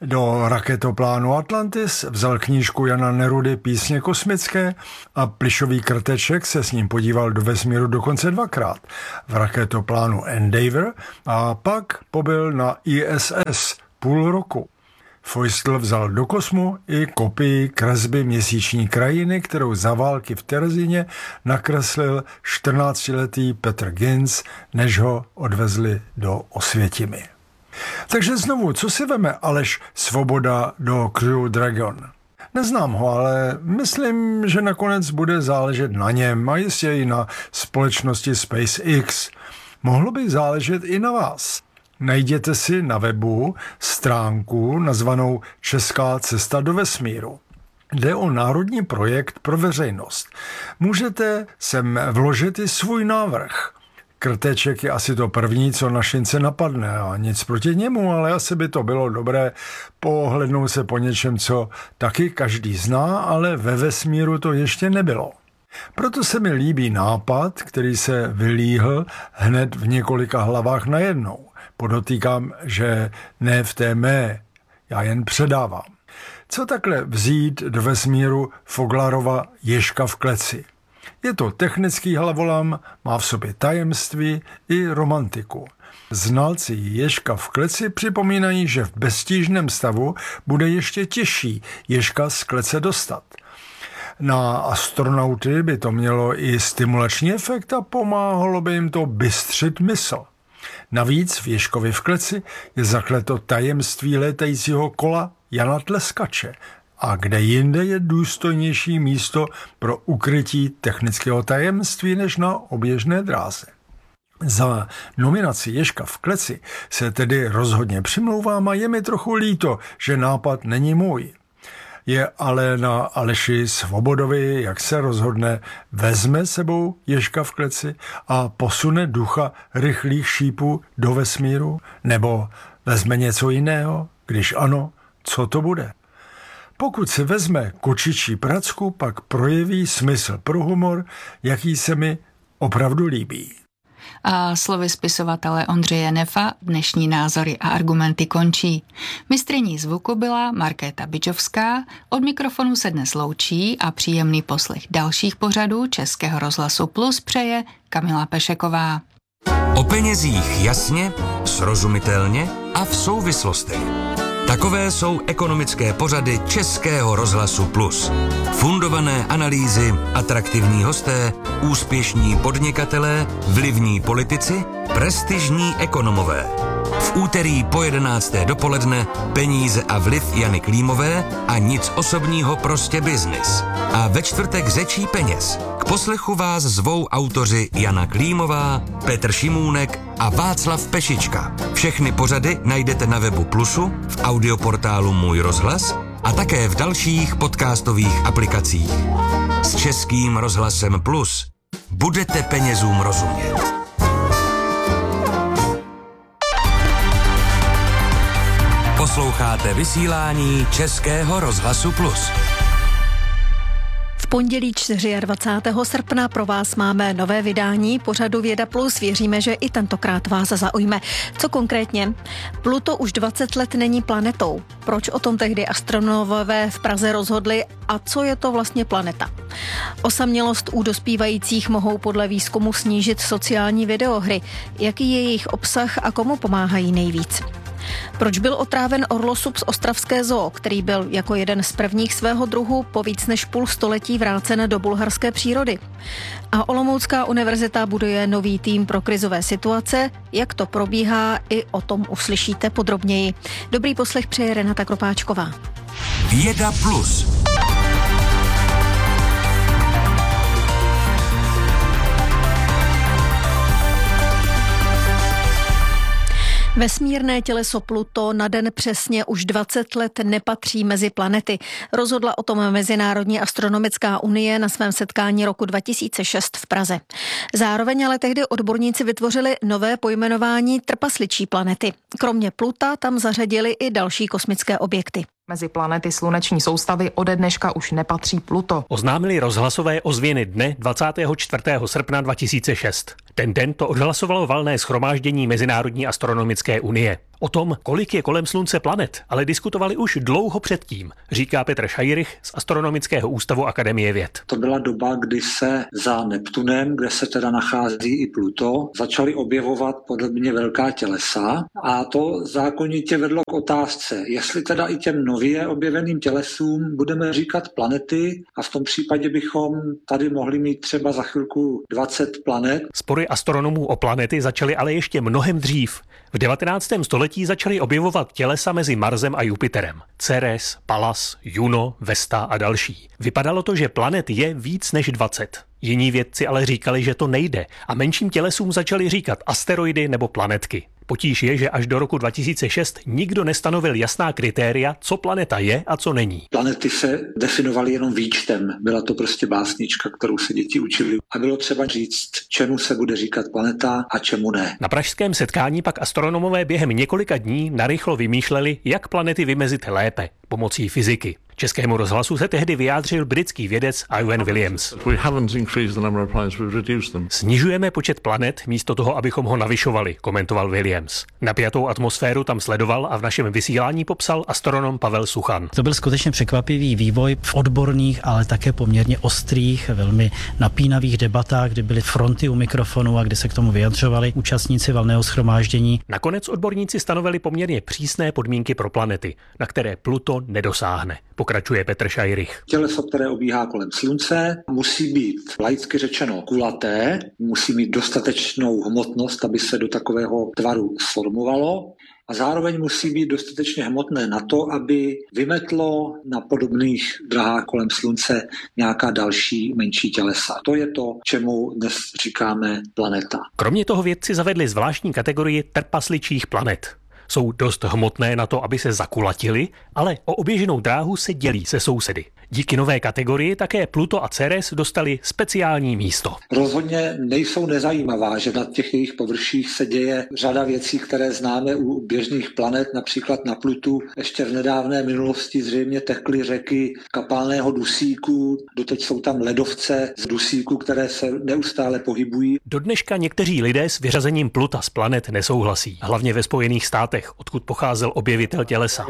Do raketoplánu Atlantis vzal knížku Jana Nerudy Písně kosmické a plišový krteček se s ním podíval do vesmíru dokonce 2krát. V raketoplánu Endeavour a pak pobyl na ISS půl roku. Feustel vzal do kosmu i kopii kresby Měsíční krajiny, kterou za války v Terezíně nakreslil 14letý Petr Ginz, než ho odvezli do Osvětimi. Takže znovu, co si veme Aleš Svoboda do Crew Dragon? Neznám ho, ale myslím, že nakonec bude záležet na něm a jistě i na společnosti SpaceX. Mohlo by záležet i na vás. Najděte si na webu stránku nazvanou Česká cesta do vesmíru. Jde o národní projekt pro veřejnost. Můžete sem vložit i svůj návrh. Krteček je asi to první, co na šince napadne a nic proti němu, ale asi by to bylo dobré pohlednout se po něčem, co taky každý zná, ale ve vesmíru to ještě nebylo. Proto se mi líbí nápad, který se vylíhl hned v několika hlavách najednou. Podotýkám, že ne v té mé, já jen předávám. Co takhle vzít do vesmíru Foglarova Ježka v kleci? Je to technický hlavolam, má v sobě tajemství i romantiku. Znalci Ježka v kleci připomínají, že v beztížném stavu bude ještě těžší Ježka z klece dostat. Na astronauty by to mělo i stimulační efekt a pomáhalo by jim to bystřit mysl. Navíc v Ježkovi v kleci je zakleto tajemství létajícího kola Jana Tleskače. A kde jinde je důstojnější místo pro ukrytí technického tajemství než na oběžné dráze. Za nominaci Ježka v kleci se tedy rozhodně přimlouvám a je mi trochu líto, že nápad není můj. Je ale na Aleši Svobodovi, jak se rozhodne, vezme sebou Ježka v kleci a posune ducha rychlých šípů do vesmíru, nebo vezme něco jiného, když ano, co to bude? Pokud si vezme kočičí pracku, pak projeví smysl pro humor, jaký se mi opravdu líbí. A slovy spisovatele Ondřeje Nefa dnešní názory a argumenty končí. Mistryní zvuku byla Markéta Bičovská, od mikrofonu se dnes loučí a příjemný poslech dalších pořadů Českého rozhlasu Plus přeje Kamila Pešeková. O penězích jasně, srozumitelně a v souvislostech. Takové jsou ekonomické pořady Českého rozhlasu Plus. Fundované analýzy, atraktivní hosté, úspěšní podnikatelé, vlivní politici, prestižní ekonomové. V úterý po 11. dopoledne Peníze a vliv Jany Klímové a nic osobního, prostě biznis. A ve čtvrtek Řečí peněz. K poslechu vás zvou autoři Jana Klímová, Petr Šimůnek a Václav Pešička. Všechny pořady najdete na webu Plusu, v audioportálu Můj rozhlas a také v dalších podcastových aplikacích. S Českým rozhlasem Plus budete penězům rozumět. Posloucháte vysílání Českého rozhlasu Plus. V pondělí 24. srpna pro vás máme nové vydání pořadu Věda Plus. Věříme, že i tentokrát vás zaujme. Co konkrétně? Pluto už 20 let není planetou. Proč o tom tehdy astronomové v Praze rozhodli a co je to vlastně planeta? Osamělost u dospívajících mohou podle výzkumu snížit sociální videohry. Jaký je jejich obsah a komu pomáhají nejvíc? Proč byl otráven orlosub z ostravské zoo, který byl jako jeden z prvních svého druhu po víc než půl století vrácen do bulharské přírody? A Olomoucká univerzita buduje nový tým pro krizové situace. Jak to probíhá, i o tom uslyšíte podrobněji. Dobrý poslech přeje Renata Kropáčková. Věda Plus. Vesmírné těleso Pluto na den přesně už 20 let nepatří mezi planety. Rozhodla o tom Mezinárodní astronomická unie na svém setkání roku 2006 v Praze. Zároveň ale tehdy odborníci vytvořili nové pojmenování trpasličí planety. Kromě Pluta tam zařadili i další kosmické objekty. Mezi planety sluneční soustavy ode dneška už nepatří Pluto. Oznámili rozhlasové ozvěny dne 24. srpna 2006. Ten den to odhlasovalo valné shromáždění Mezinárodní astronomické unie. O tom, kolik je kolem Slunce planet, ale diskutovali už dlouho předtím, říká Petr Šajrych z Astronomického ústavu Akademie věd. To byla doba, kdy se za Neptunem, kde se teda nachází i Pluto, začaly objevovat podobně velká tělesa a to zákonitě vedlo k otázce, jestli teda i těm nově objeveným tělesům budeme říkat planety a v tom případě bychom tady mohli mít třeba za chvilku 20 planet. Spory astronomů o planety začaly ale ještě mnohem dřív. V 19. století začaly objevovat tělesa mezi Marsem a Jupiterem. Ceres, Pallas, Juno, Vesta a další. Vypadalo to, že planet je víc než 20. Jiní vědci ale říkali, že to nejde a menším tělesům začali říkat asteroidy nebo planetky. Potíž je, že až do roku 2006 nikdo nestanovil jasná kritéria, co planeta je a co není. Planety se definovaly jenom výčtem. Byla to prostě básnička, kterou se děti učili. A bylo třeba říct, čemu se bude říkat planeta a čemu ne. Na pražském setkání pak astronomové během několika dní narychlo vymýšleli, jak planety vymezit lépe pomocí fyziky. Českému rozhlasu se tehdy vyjádřil britský vědec Ivan Williams. Snižujeme počet planet místo toho, abychom ho navyšovali, komentoval Williams. Napjatou atmosféru tam sledoval a v našem vysílání popsal astronom Pavel Suchan. To byl skutečně překvapivý vývoj v odborných, ale také poměrně ostrých, velmi napínavých debatách, kdy byly fronty u mikrofonu a kdy se k tomu vyjadřovali účastníci valného shromáždění. Nakonec odborníci stanovili poměrně přísné podmínky pro planety, na které Pluto nedosáhne. Pokračuje Petr Šajrych. Těleso, které obíhá kolem Slunce, musí být laicky řečeno kulaté, musí mít dostatečnou hmotnost, aby se do takového tvaru sformovalo a zároveň musí být dostatečně hmotné na to, aby vymetlo na podobných drahách kolem Slunce nějaká další menší tělesa. To je to, čemu dnes říkáme planeta. Kromě toho vědci zavedli zvláštní kategorii trpasličích planet. Jsou dost hmotné na to, aby se zakulatily, ale o oběženou dráhu se dělí se sousedy. Díky nové kategorii také Pluto a Ceres dostali speciální místo. Rozhodně nejsou nezajímavá, že na těch jejich površích se děje řada věcí, které známe u běžných planet, například na Plutu. Ještě v nedávné minulosti zřejmě tekly řeky kapalného dusíku, doteď jsou tam ledovce z dusíku, které se neustále pohybují. Do dneška někteří lidé s vyřazením Pluta z planet nesouhlasí, hlavně ve Spojených státech, odkud pocházel objevitel tělesa.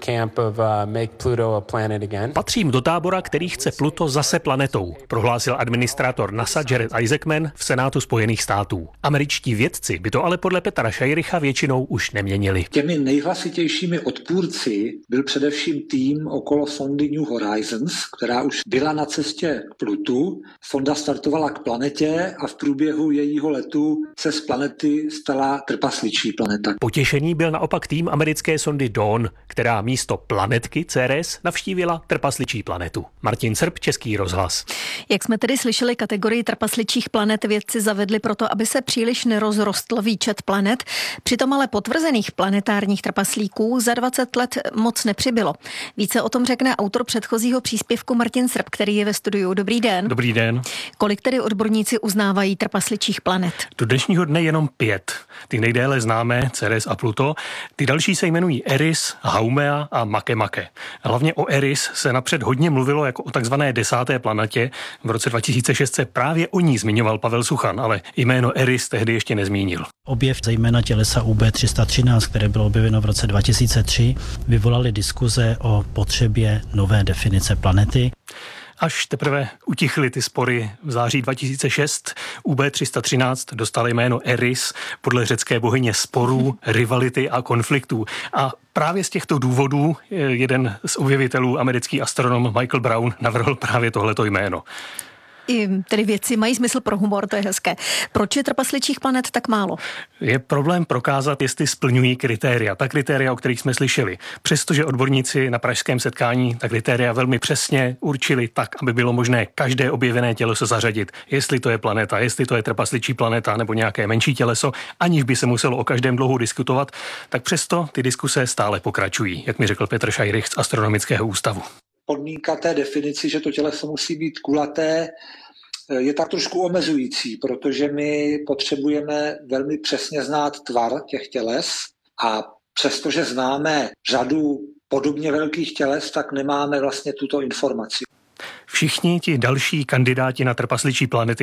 Patřím do tábora, který chce Pluto zase planetou, prohlásil administrátor NASA Jared Isaacman v Senátu Spojených států. Američtí vědci by to ale podle Petra Šajricha většinou už neměnili. Těmi nejhlasitějšími odpůrci byl především tým okolo sondy New Horizons, která už byla na cestě k Plutu. Sonda startovala k planetě a v průběhu jejího letu se z planety stala trpasličí planeta. Potěšení byl naopak tým americké sondy Dawn, která místo planetky Ceres navštívila trpasličí planetu. Martin Srb, Český rozhlas. Jak jsme tedy slyšeli, kategorii trpasličích planet vědci zavedli proto, aby se příliš nerozrostl výčet planet. Přitom ale potvrzených planetárních trpaslíků za 20 let moc nepřibylo. Více o tom řekne autor předchozího příspěvku Martin Srb, který je ve studiu. Dobrý den. Dobrý den. Kolik tedy odborníci uznávají trpasličích planet? Do dnešního dne jenom 5. Ty nejdéle známé, Ceres a Pluto. Ty další se jmenují Eris, Haumea a Makemake. Hlavně o Eris se napřed hodně mluvilo jako o takzvané 10. planetě. V roce 2006 se právě o ní zmiňoval Pavel Suchan, ale jméno Eris tehdy ještě nezmínil. Objev zejména tělesa UB313, které bylo objeveno v roce 2003, vyvolaly diskuze o potřebě nové definice planety. Až teprve utichly ty spory v září 2006, UB313 dostal jméno Eris podle řecké bohyně sporů, rivality a konfliktů. A právě z těchto důvodů jeden z objevitelů, americký astronom Michael Brown, navrhl právě tohleto jméno. I tedy vědci mají smysl pro humor, to je hezké. Proč je trpasličích planet tak málo? Je problém prokázat, jestli splňují kritéria. Ta kritéria, o kterých jsme slyšeli. Přestože odborníci na pražském setkání ta kritéria velmi přesně určili tak, aby bylo možné každé objevené těleso zařadit. Jestli to je planeta, jestli to je trpasličí planeta nebo nějaké menší těleso, aniž by se muselo o každém dlouho diskutovat, tak přesto ty diskuse stále pokračují, jak mi řekl Petr Šajrych z Astronomického ústavu. Podmínka té definici, že to těleso musí být kulaté, je tak trošku omezující, protože my potřebujeme velmi přesně znát tvar těch těles a přestože známe řadu podobně velkých těles, tak nemáme vlastně tuto informaci. Všichni ti další kandidáti na trpasličí planety,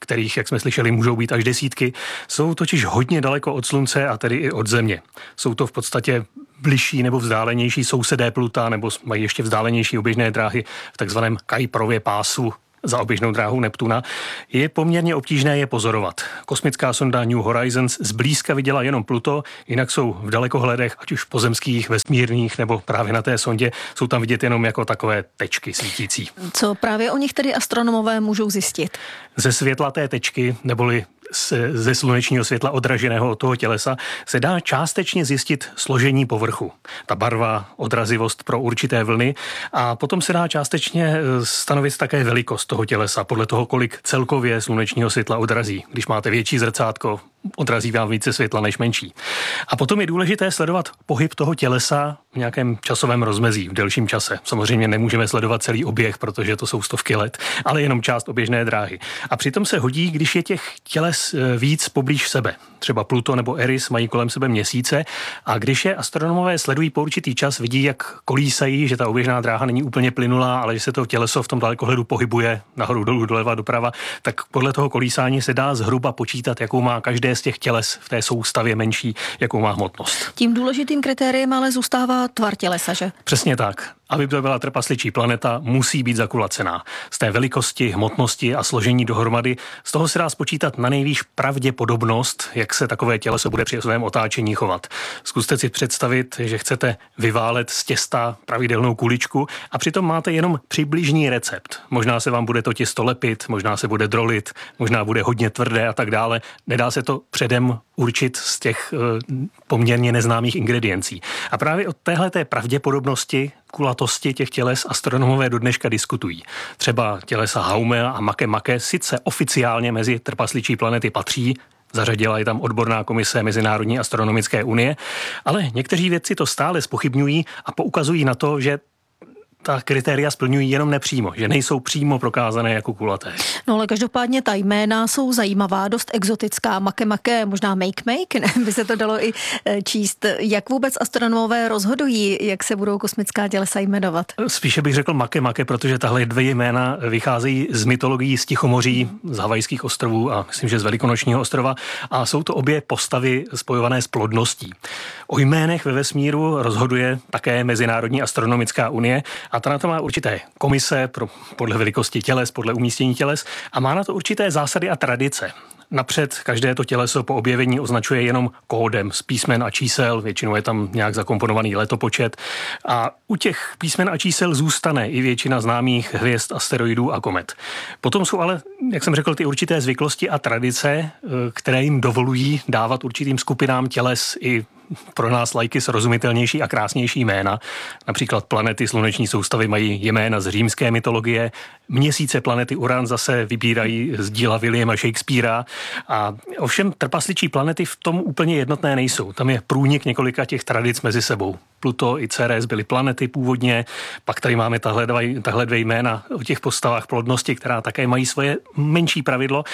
kterých, jak jsme slyšeli, můžou být až desítky, jsou totiž hodně daleko od Slunce a tedy i od Země. Jsou to v podstatě bližší nebo vzdálenější sousedé Pluta, nebo mají ještě vzdálenější oběžné dráhy v takzvaném Kuiperově pásu za oběžnou dráhou Neptuna, je poměrně obtížné je pozorovat. Kosmická sonda New Horizons zblízka viděla jenom Pluto, jinak jsou v dalekohledech, ať už pozemských, vesmírných, nebo právě na té sondě, jsou tam vidět jenom jako takové tečky svítící. Co právě o nich tedy astronomové můžou zjistit? Ze světla té tečky, neboli ze slunečního světla odraženého od toho tělesa, se dá částečně zjistit složení povrchu. Ta barva, odrazivost pro určité vlny a potom se dá částečně stanovit také velikost toho tělesa podle toho, kolik celkově slunečního světla odrazí. Když máte větší zrcátko, odrazí vám více světla než menší. A potom je důležité sledovat pohyb toho tělesa v nějakém časovém rozmezí, v delším čase. Samozřejmě nemůžeme sledovat celý oběh, protože to jsou stovky let, ale jenom část oběžné dráhy. A přitom se hodí, když je těch těles víc poblíž sebe. Třeba Pluto nebo Eris mají kolem sebe měsíce a když je astronomové sledují po určitý čas, vidí, jak kolísají, že ta oběžná dráha není úplně plynulá, ale že se to těleso v tom dalekohledu pohybuje nahoru, dolů, doleva, doprava, tak podle toho kolísání se dá zhruba počítat, jakou má každé z těch těles v té soustavě menší, jakou má hmotnost. Tím důležitým kritériem ale zůstává tvar tělesa, že? Přesně tak. Aby to byla trpasličí planeta, musí být zakulacená. Z té velikosti, hmotnosti a složení dohromady, z toho se dá spočítat na nejvýš pravděpodobnost, jak se takové těleso bude při svém otáčení chovat. Zkuste si představit, že chcete vyválet z těsta pravidelnou kuličku a přitom máte jenom přibližný recept. Možná se vám bude to těsto lepit, možná se bude drolit, možná bude hodně tvrdé a tak dále. Nedá se to předem určit z těch poměrně neznámých ingrediencí. A právě od téhleté pravděpodobnosti kulatosti těch těles astronomové do dneška diskutují. Třeba tělesa Haumea a Makemake sice oficiálně mezi trpasličí planety patří, zařadila je tam odborná komise Mezinárodní astronomické unie, ale někteří vědci to stále zpochybňují a poukazují na to, že ta kritéria splňují jenom nepřímo, že nejsou přímo prokázané jako kulaté. No ale každopádně ta jména jsou zajímavá, dost exotická. Makemake, možná make, by se to dalo i číst. Jak vůbec astronomové rozhodují, jak se budou kosmická tělesa jmenovat? Spíše bych řekl Makemake, protože tahle dvě jména vycházejí z mytologií z Tichomoří, z Havajských ostrovů a myslím, že z Velikonočního ostrova a jsou to obě postavy spojované s plodností. O jménech ve vesmíru rozhoduje také Mezinárodní astronomická unie a ta na to má určité komise podle velikosti těles, podle umístění těles a má na to určité zásady a tradice. Napřed každé to těleso po objevení označuje jenom kódem z písmen a čísel, většinou je tam nějak zakomponovaný letopočet a u těch písmen a čísel zůstane i většina známých hvězd, asteroidů a komet. Potom jsou ale, jak jsem řekl, ty určité zvyklosti a tradice, které jim dovolují dávat určitým skupinám těles i pro nás lajky srozumitelnější a krásnější jména. Například planety sluneční soustavy mají jména z římské mytologie, měsíce planety Uran zase vybírají z díla Williama Shakespearea a ovšem trpasličí planety v tom úplně jednotné nejsou. Tam je průnik několika těch tradic mezi sebou. Pluto i Ceres byly planety původně, pak tady máme tahle dvě jména o těch postavách plodnosti, která také mají svoje menší pravidlo,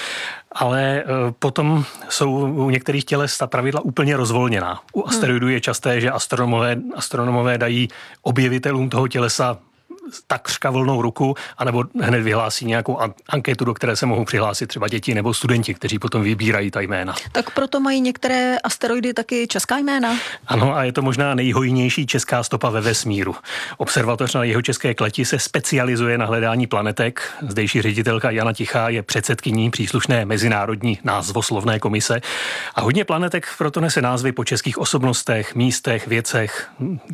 ale potom jsou u některých těles ta pravidla úplně rozvolněná. U asteroidů je časté, že astronomové dají objevitelům toho tělesa takřka volnou ruku, anebo hned vyhlásí nějakou anketu, do které se mohou přihlásit třeba děti nebo studenti, kteří potom vybírají ta jména. Tak proto mají některé asteroidy taky česká jména? Ano, a je to možná nejhojnější česká stopa ve vesmíru. Observatoř na Jihočeské kleti se specializuje na hledání planetek. Zdejší ředitelka Jana Tichá je předsedkyní příslušné mezinárodní názvoslovné komise a hodně planetek proto nese názvy po českých osobnostech, místech, věcech.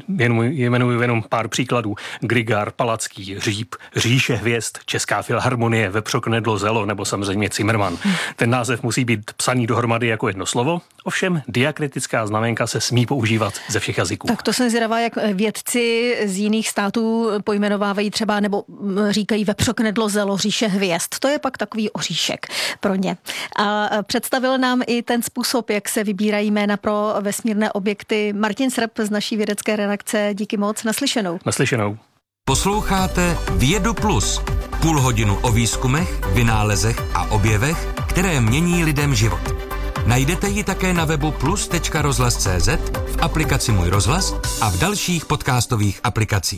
Jmenuji jenom pár příkladů. Grigar, Palacký, Říp, Říše hvězd, Česká filharmonie, Vepřoknedlo, Zelo nebo samozřejmě Zimmermann. Ten název musí být psaný dohromady jako jedno slovo, ovšem diakritická znamenka se smí používat ze všech jazyků. Tak to jsem zvědavá, jak vědci z jiných států pojmenovávají třeba nebo říkají Vepřoknedlo, Zelo, Říše hvězd. To je pak takový oříšek pro ně. A představil nám i ten způsob, jak se vybírají jména pro vesmírné objekty. Martin Srb z naší vědecké redakce. Díky moc, naslyšenou. Naslyšenou. Posloucháte Vědu Plus. Půl hodinu o výzkumech, vynálezech a objevech, které mění lidem život. Najdete ji také na webu plus.rozhlas.cz, v aplikaci Můj rozhlas a v dalších podcastových aplikacích.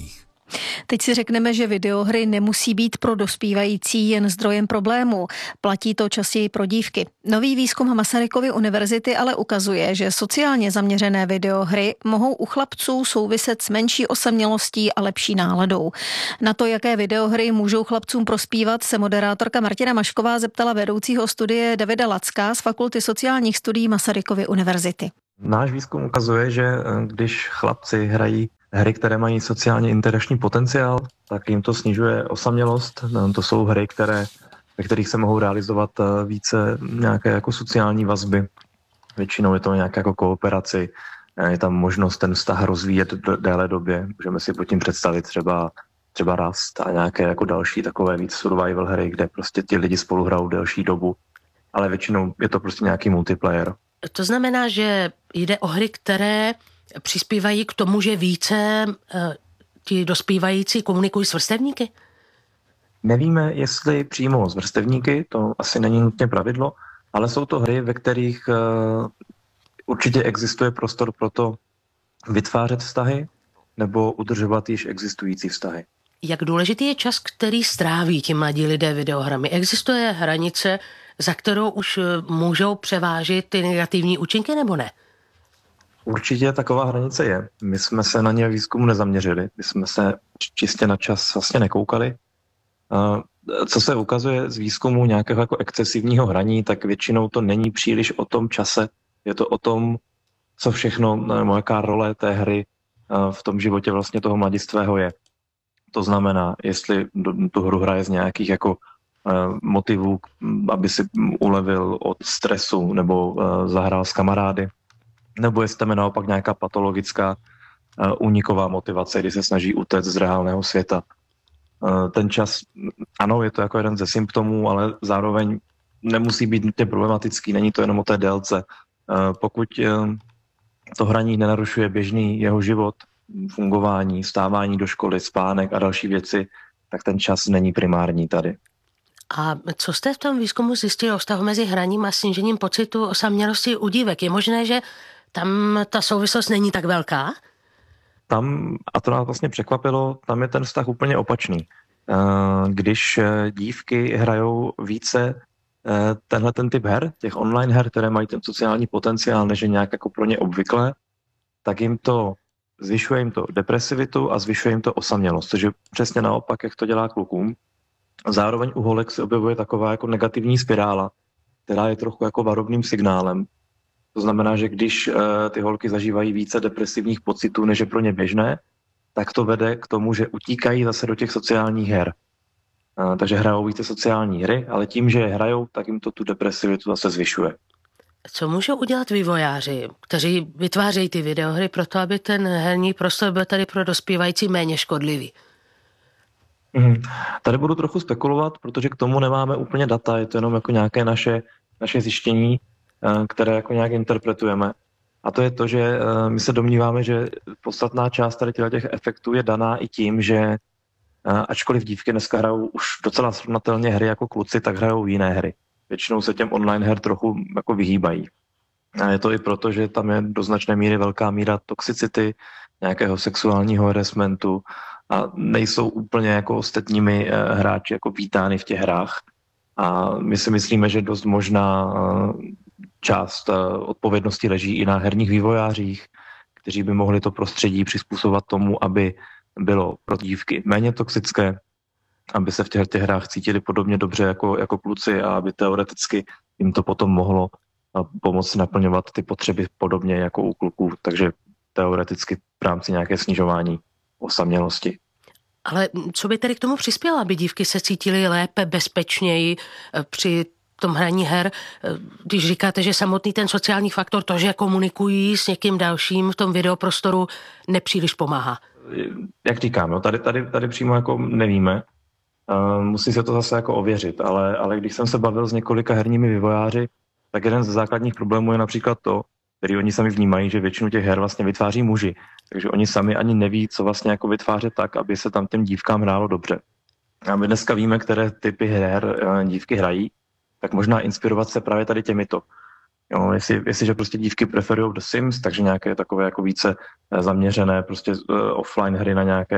Teď si řekneme, že videohry nemusí být pro dospívající jen zdrojem problémů. Platí to častěji pro dívky. Nový výzkum Masarykovy univerzity ale ukazuje, že sociálně zaměřené videohry mohou u chlapců souviset s menší osamělostí a lepší náladou. Na to, jaké videohry můžou chlapcům prospívat, se moderátorka Martina Mašková zeptala vedoucího studie Davida Lacka z Fakulty sociálních studií Masarykovy univerzity. Náš výzkum ukazuje, že když chlapci hrají hry, které mají sociálně interakční potenciál, tak jim to snižuje osamělost. To jsou hry, ve kterých se mohou realizovat více nějaké jako sociální vazby. Většinou je to nějaké jako kooperaci, je tam možnost ten vztah rozvíjet déle době. Můžeme si pod tím představit třeba Rust a nějaké jako další takové víc survival hry, kde prostě ti lidi spolu hrajou delší dobu, ale většinou je to prostě nějaký multiplayer. To znamená, že jde o hry, které přispívají k tomu, že více ti dospívající komunikují s vrstevníky? Nevíme, jestli přímo s vrstevníky, to asi není nutně pravidlo, ale jsou to hry, ve kterých určitě existuje prostor pro to vytvářet vztahy nebo udržovat již existující vztahy. Jak důležitý je čas, který stráví ti mladí lidé videohrami? Existuje hranice, za kterou už můžou převážit ty negativní účinky, nebo ne? Určitě taková hranice je. My jsme se na ně výzkumu nezaměřili. My jsme se čistě na čas vlastně nekoukali. Co se ukazuje z výzkumu nějakého jako excesivního hraní, tak většinou to není příliš o tom čase. Je to o tom, co všechno, nebo jaká role té hry v tom životě vlastně toho mladistvého je. To znamená, jestli tu hru hraje z nějakých jako motivů, aby si ulevil od stresu nebo zahrál s kamarády, nebo jestli tam je naopak nějaká patologická úniková motivace, kdy se snaží utéct z reálného světa. Ten čas, ano, je to jako jeden ze symptomů, ale zároveň nemusí být nutně problematický, není to jenom o té délce. Pokud to hraní nenarušuje běžný jeho život, fungování, vstávání do školy, spánek a další věci, tak ten čas není primární tady. A co jste v tom výzkumu zjistili o vztahu mezi hraním a snížením pocitu osamělosti u dívek? Je možné, že tam ta souvislost není tak velká? Tam, a to nás vlastně překvapilo, tam je ten vztah úplně opačný. Když dívky hrajou více tenhle ten typ her, těch online her, které mají ten sociální potenciál, než je nějak jako pro ně obvyklé, tak zvyšuje jim to depresivitu a zvyšuje jim to osamělost, což je přesně naopak, jak to dělá klukům. Zároveň u holek se objevuje taková jako negativní spirála, která je trochu jako varovným signálem. To znamená, že když ty holky zažívají více depresivních pocitů, než je pro ně běžné, tak to vede k tomu, že utíkají zase do těch sociálních her. Takže hrajou více sociální hry, ale tím, že je hrajou, tak jim to tu depresivitu zase zvyšuje. Co můžou udělat vývojáři, kteří vytvářejí ty videohry proto, aby ten herní prostor byl tady pro dospívající méně škodlivý? Tady budu trochu spekulovat, protože k tomu nemáme úplně data, je to jenom jako nějaké naše zjištění, které jako nějak interpretujeme. A to je to, že my se domníváme, že podstatná část tady těch efektů je daná i tím, že ačkoliv dívky dneska hrajou už docela srovnatelně hry jako kluci, tak hrajou jiné hry. Většinou se těm online her trochu jako vyhýbají. A je to i proto, že tam je do značné míry velká míra toxicity, nějakého sexuálního harassmentu a nejsou úplně jako ostatními hráči jako vítány v těch hrách. A my si myslíme, že dost možná část odpovědnosti leží i na herních vývojářích, kteří by mohli to prostředí přizpůsobovat tomu, aby bylo pro dívky méně toxické, aby se v těch hrách cítili podobně dobře jako kluci a aby teoreticky jim to potom mohlo pomoci naplňovat ty potřeby podobně jako u kluků. Takže teoreticky v rámci nějaké snižování osamělosti. Ale co by tedy k tomu přispělo, aby dívky se cítily lépe, bezpečněji při tom hraní her, když říkáte, že samotný ten sociální faktor, to, že komunikují s někým dalším v tom videoprostoru, nepříliš pomáhá? Jak říkám, jo, tady přímo jako nevíme. Musí se to zase jako ověřit, ale když jsem se bavil s několika herními vývojáři, tak jeden ze základních problémů je například to, který oni sami vnímají, že většinu těch her vlastně vytváří muži. Takže oni sami ani neví, co vlastně jako vytvářet tak, aby se tam těm dívkám hrálo dobře. A my dneska víme, které typy her dívky hrají, tak možná inspirovat se právě tady těmito. Jo, jestliže prostě dívky preferují The Sims, takže nějaké takové jako více zaměřené prostě offline hry na nějaké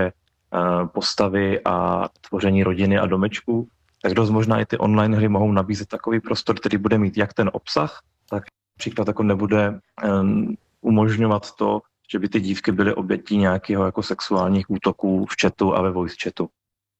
postavy a tvoření rodiny a domečků, tak dost možná i ty online hry mohou nabízet takový prostor, který bude mít jak ten obsah, tak například jako nebude umožňovat to, že by ty dívky byly obětí nějakého jako sexuálních útoků v chatu a ve voice chatu.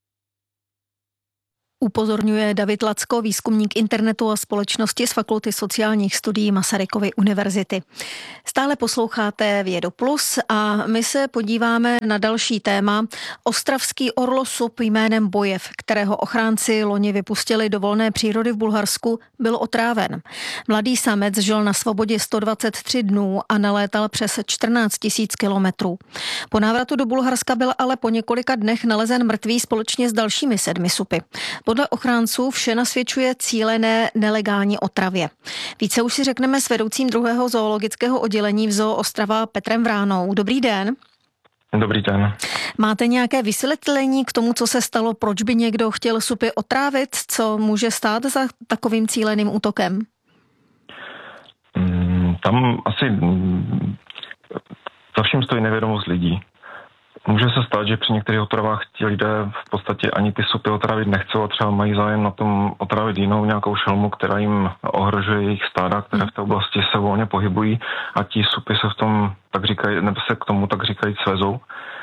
Upozorňuje David Lacko, výzkumník internetu a společnosti z Fakulty sociálních studií Masarykovy univerzity. Stále posloucháte Vědu Plus a my se podíváme na další téma. Ostravský orlosup jménem Bojev, kterého ochránci loni vypustili do volné přírody v Bulharsku, byl otráven. Mladý samec žil na svobodě 123 dnů a nalétal přes 14 000 kilometrů. Po návratu do Bulharska byl ale po několika dnech nalezen mrtvý společně s dalšími 7 supy. Podle ochránců vše nasvědčuje cílené nelegální otravě. Více už si řekneme s vedoucím 2. zoologického oddělení v Zoo Ostrava Petrem Vránou. Dobrý den. Dobrý den. Máte nějaké vysvětlení k tomu, co se stalo, proč by někdo chtěl supy otrávit, co může stát za takovým cíleným útokem? Tam asi za vším stojí nevědomost lidí. Může se stát, že při některých otravách ti lidé v podstatě ani ty supy otravit nechcou a třeba mají zájem na tom otravit jinou nějakou šelmu, která jim ohrožuje jejich stáda, které v té oblasti se volně pohybují a ti supy se v tom, tak říkají, nebo se k tomu tak říkají svezou.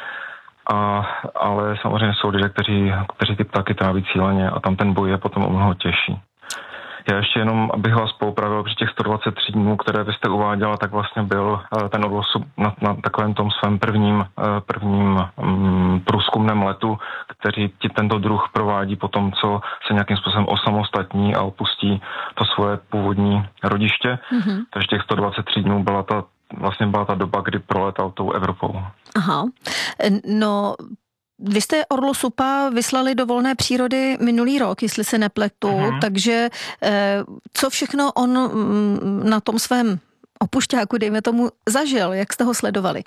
Ale samozřejmě jsou lidé, kteří ty ptáky tráví cíleně a tam ten boj je potom o mnoho těžší. Já ještě jenom, abych vás poupravil, při těch 123 dnů, které vy jste uváděla, tak vlastně byl ten orlosup na takovém tom svém prvním průzkumném letu, který tento druh provádí po tom, co se nějakým způsobem osamostatní a opustí to svoje původní rodiště. Mm-hmm. Takže těch 123 dnů byla ta doba, kdy proletal tou Evropou. Aha, no... Vy jste orlosupa vyslali do volné přírody minulý rok, jestli se nepletu, takže co všechno on na tom svém opušťáku, dejme tomu, zažil, jak jste ho sledovali?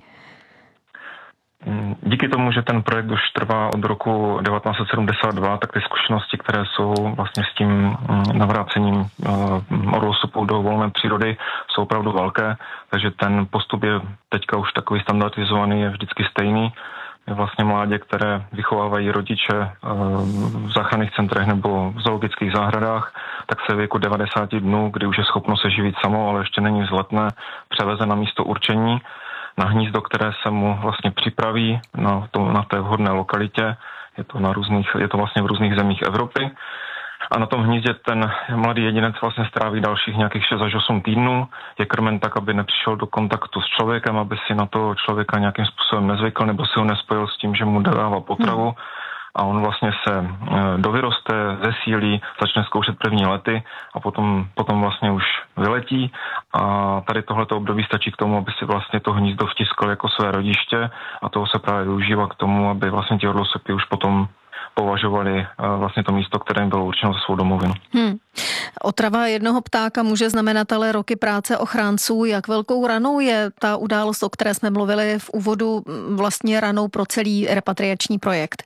Díky tomu, že ten projekt už trvá od roku 1972, tak ty zkušenosti, které jsou vlastně s tím navrácením orlosupů do volné přírody, jsou opravdu velké, takže ten postup je teďka už takový standardizovaný, je vždycky stejný. Vlastně mládě, které vychovávají rodiče v záchranných centrech nebo v zoologických zahradách, tak se věku 90 dnů, kdy už je schopno se živit samo, ale ještě není vzletné, převeze na místo určení, na hnízdo, které se mu vlastně připraví na té vhodné lokalitě. Je to vlastně v různých zemích Evropy. A na tom hnízdě ten mladý jedinec vlastně stráví dalších nějakých 6 až 8 týdnů. Je krmen tak, aby nepřišel do kontaktu s člověkem, aby si na toho člověka nějakým způsobem nezvykl nebo si ho nespojil s tím, že mu dává potravu. A on vlastně se dovyroste, zesílí, začne zkoušet první lety a potom vlastně už vyletí. A tady tohleto období stačí k tomu, aby si vlastně to hnízdo vtiskl jako své rodiště a toho se právě využívá k tomu, aby vlastně ti orlosupy už potom považovali vlastně to místo, které jim bylo určeno za svou domovinu. Otrava jednoho ptáka může znamenat ale roky práce ochránců. Jak velkou ranou je ta událost, o které jsme mluvili v úvodu, vlastně ranou pro celý repatriační projekt?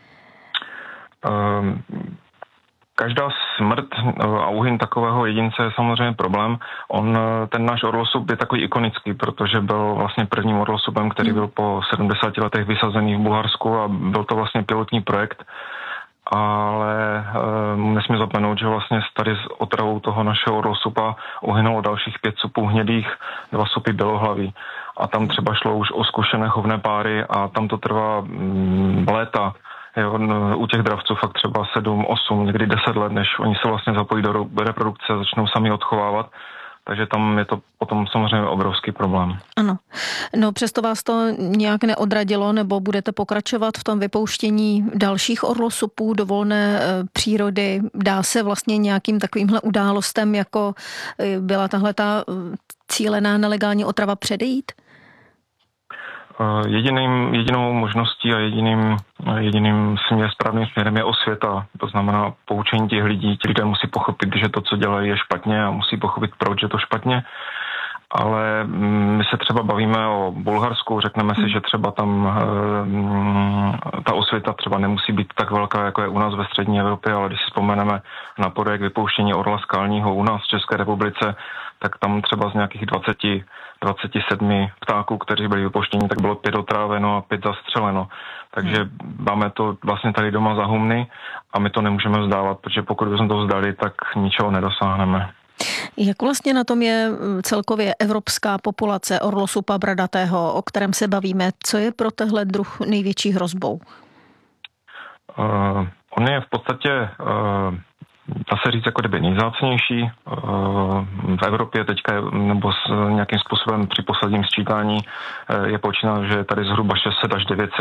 Každá smrt a úhyn takového jedince je samozřejmě problém. Ten náš orlosup je takový ikonický, protože byl vlastně prvním orlosupem, který byl po 70 letech vysazený v Bulharsku a byl to vlastně pilotní projekt. Ale nesmím zapomenout, že vlastně tady s otravou toho našeho orlosupa uhynulo dalších 5 supů hnědých, 2 supy bělohlaví. A tam třeba šlo už o zkušené chovné páry a tam to trvá léta. Jo, u těch dravců fakt třeba 7, 8, někdy 10 let, než oni se vlastně zapojí do reprodukce a začnou sami odchovávat. Takže tam je to potom samozřejmě obrovský problém. Ano. No přesto vás to nějak neodradilo, nebo budete pokračovat v tom vypouštění dalších orlosupů do volné přírody? Dá se vlastně nějakým takovýmhle událostem, jako byla tahleta cílená nelegální otrava, předejít? Jedinou možností a jediným správným směrem je osvěta. To znamená poučení těch lidí. Ti lidé musí pochopit, že to, co dělají, je špatně a musí pochopit, proč je to špatně. Ale my se třeba bavíme o Bulharsku, řekneme si, že třeba tam ta osvěta třeba nemusí být tak velká, jako je u nás ve střední Evropě, ale když si vzpomeneme na projekt vypouštění orla skalního u nás v České republice, tak tam třeba z nějakých 27 ptáků, kteří byli vypuštěni, tak bylo 5 otráveno a 5 zastřeleno. Takže máme to vlastně tady doma za humny a my to nemůžeme vzdávat, protože pokud bychom to vzdali, tak ničeho nedosáhneme. Jak vlastně na tom je celkově evropská populace orlosupa bradatého, o kterém se bavíme? Co je pro tehle druh největší hrozbou? On je v podstatě, dá se říct, jako kdyby nejvzácnější. V Evropě teďka, nebo s nějakým způsobem při posledním sčítání je počítáno, že je tady zhruba 600 až 900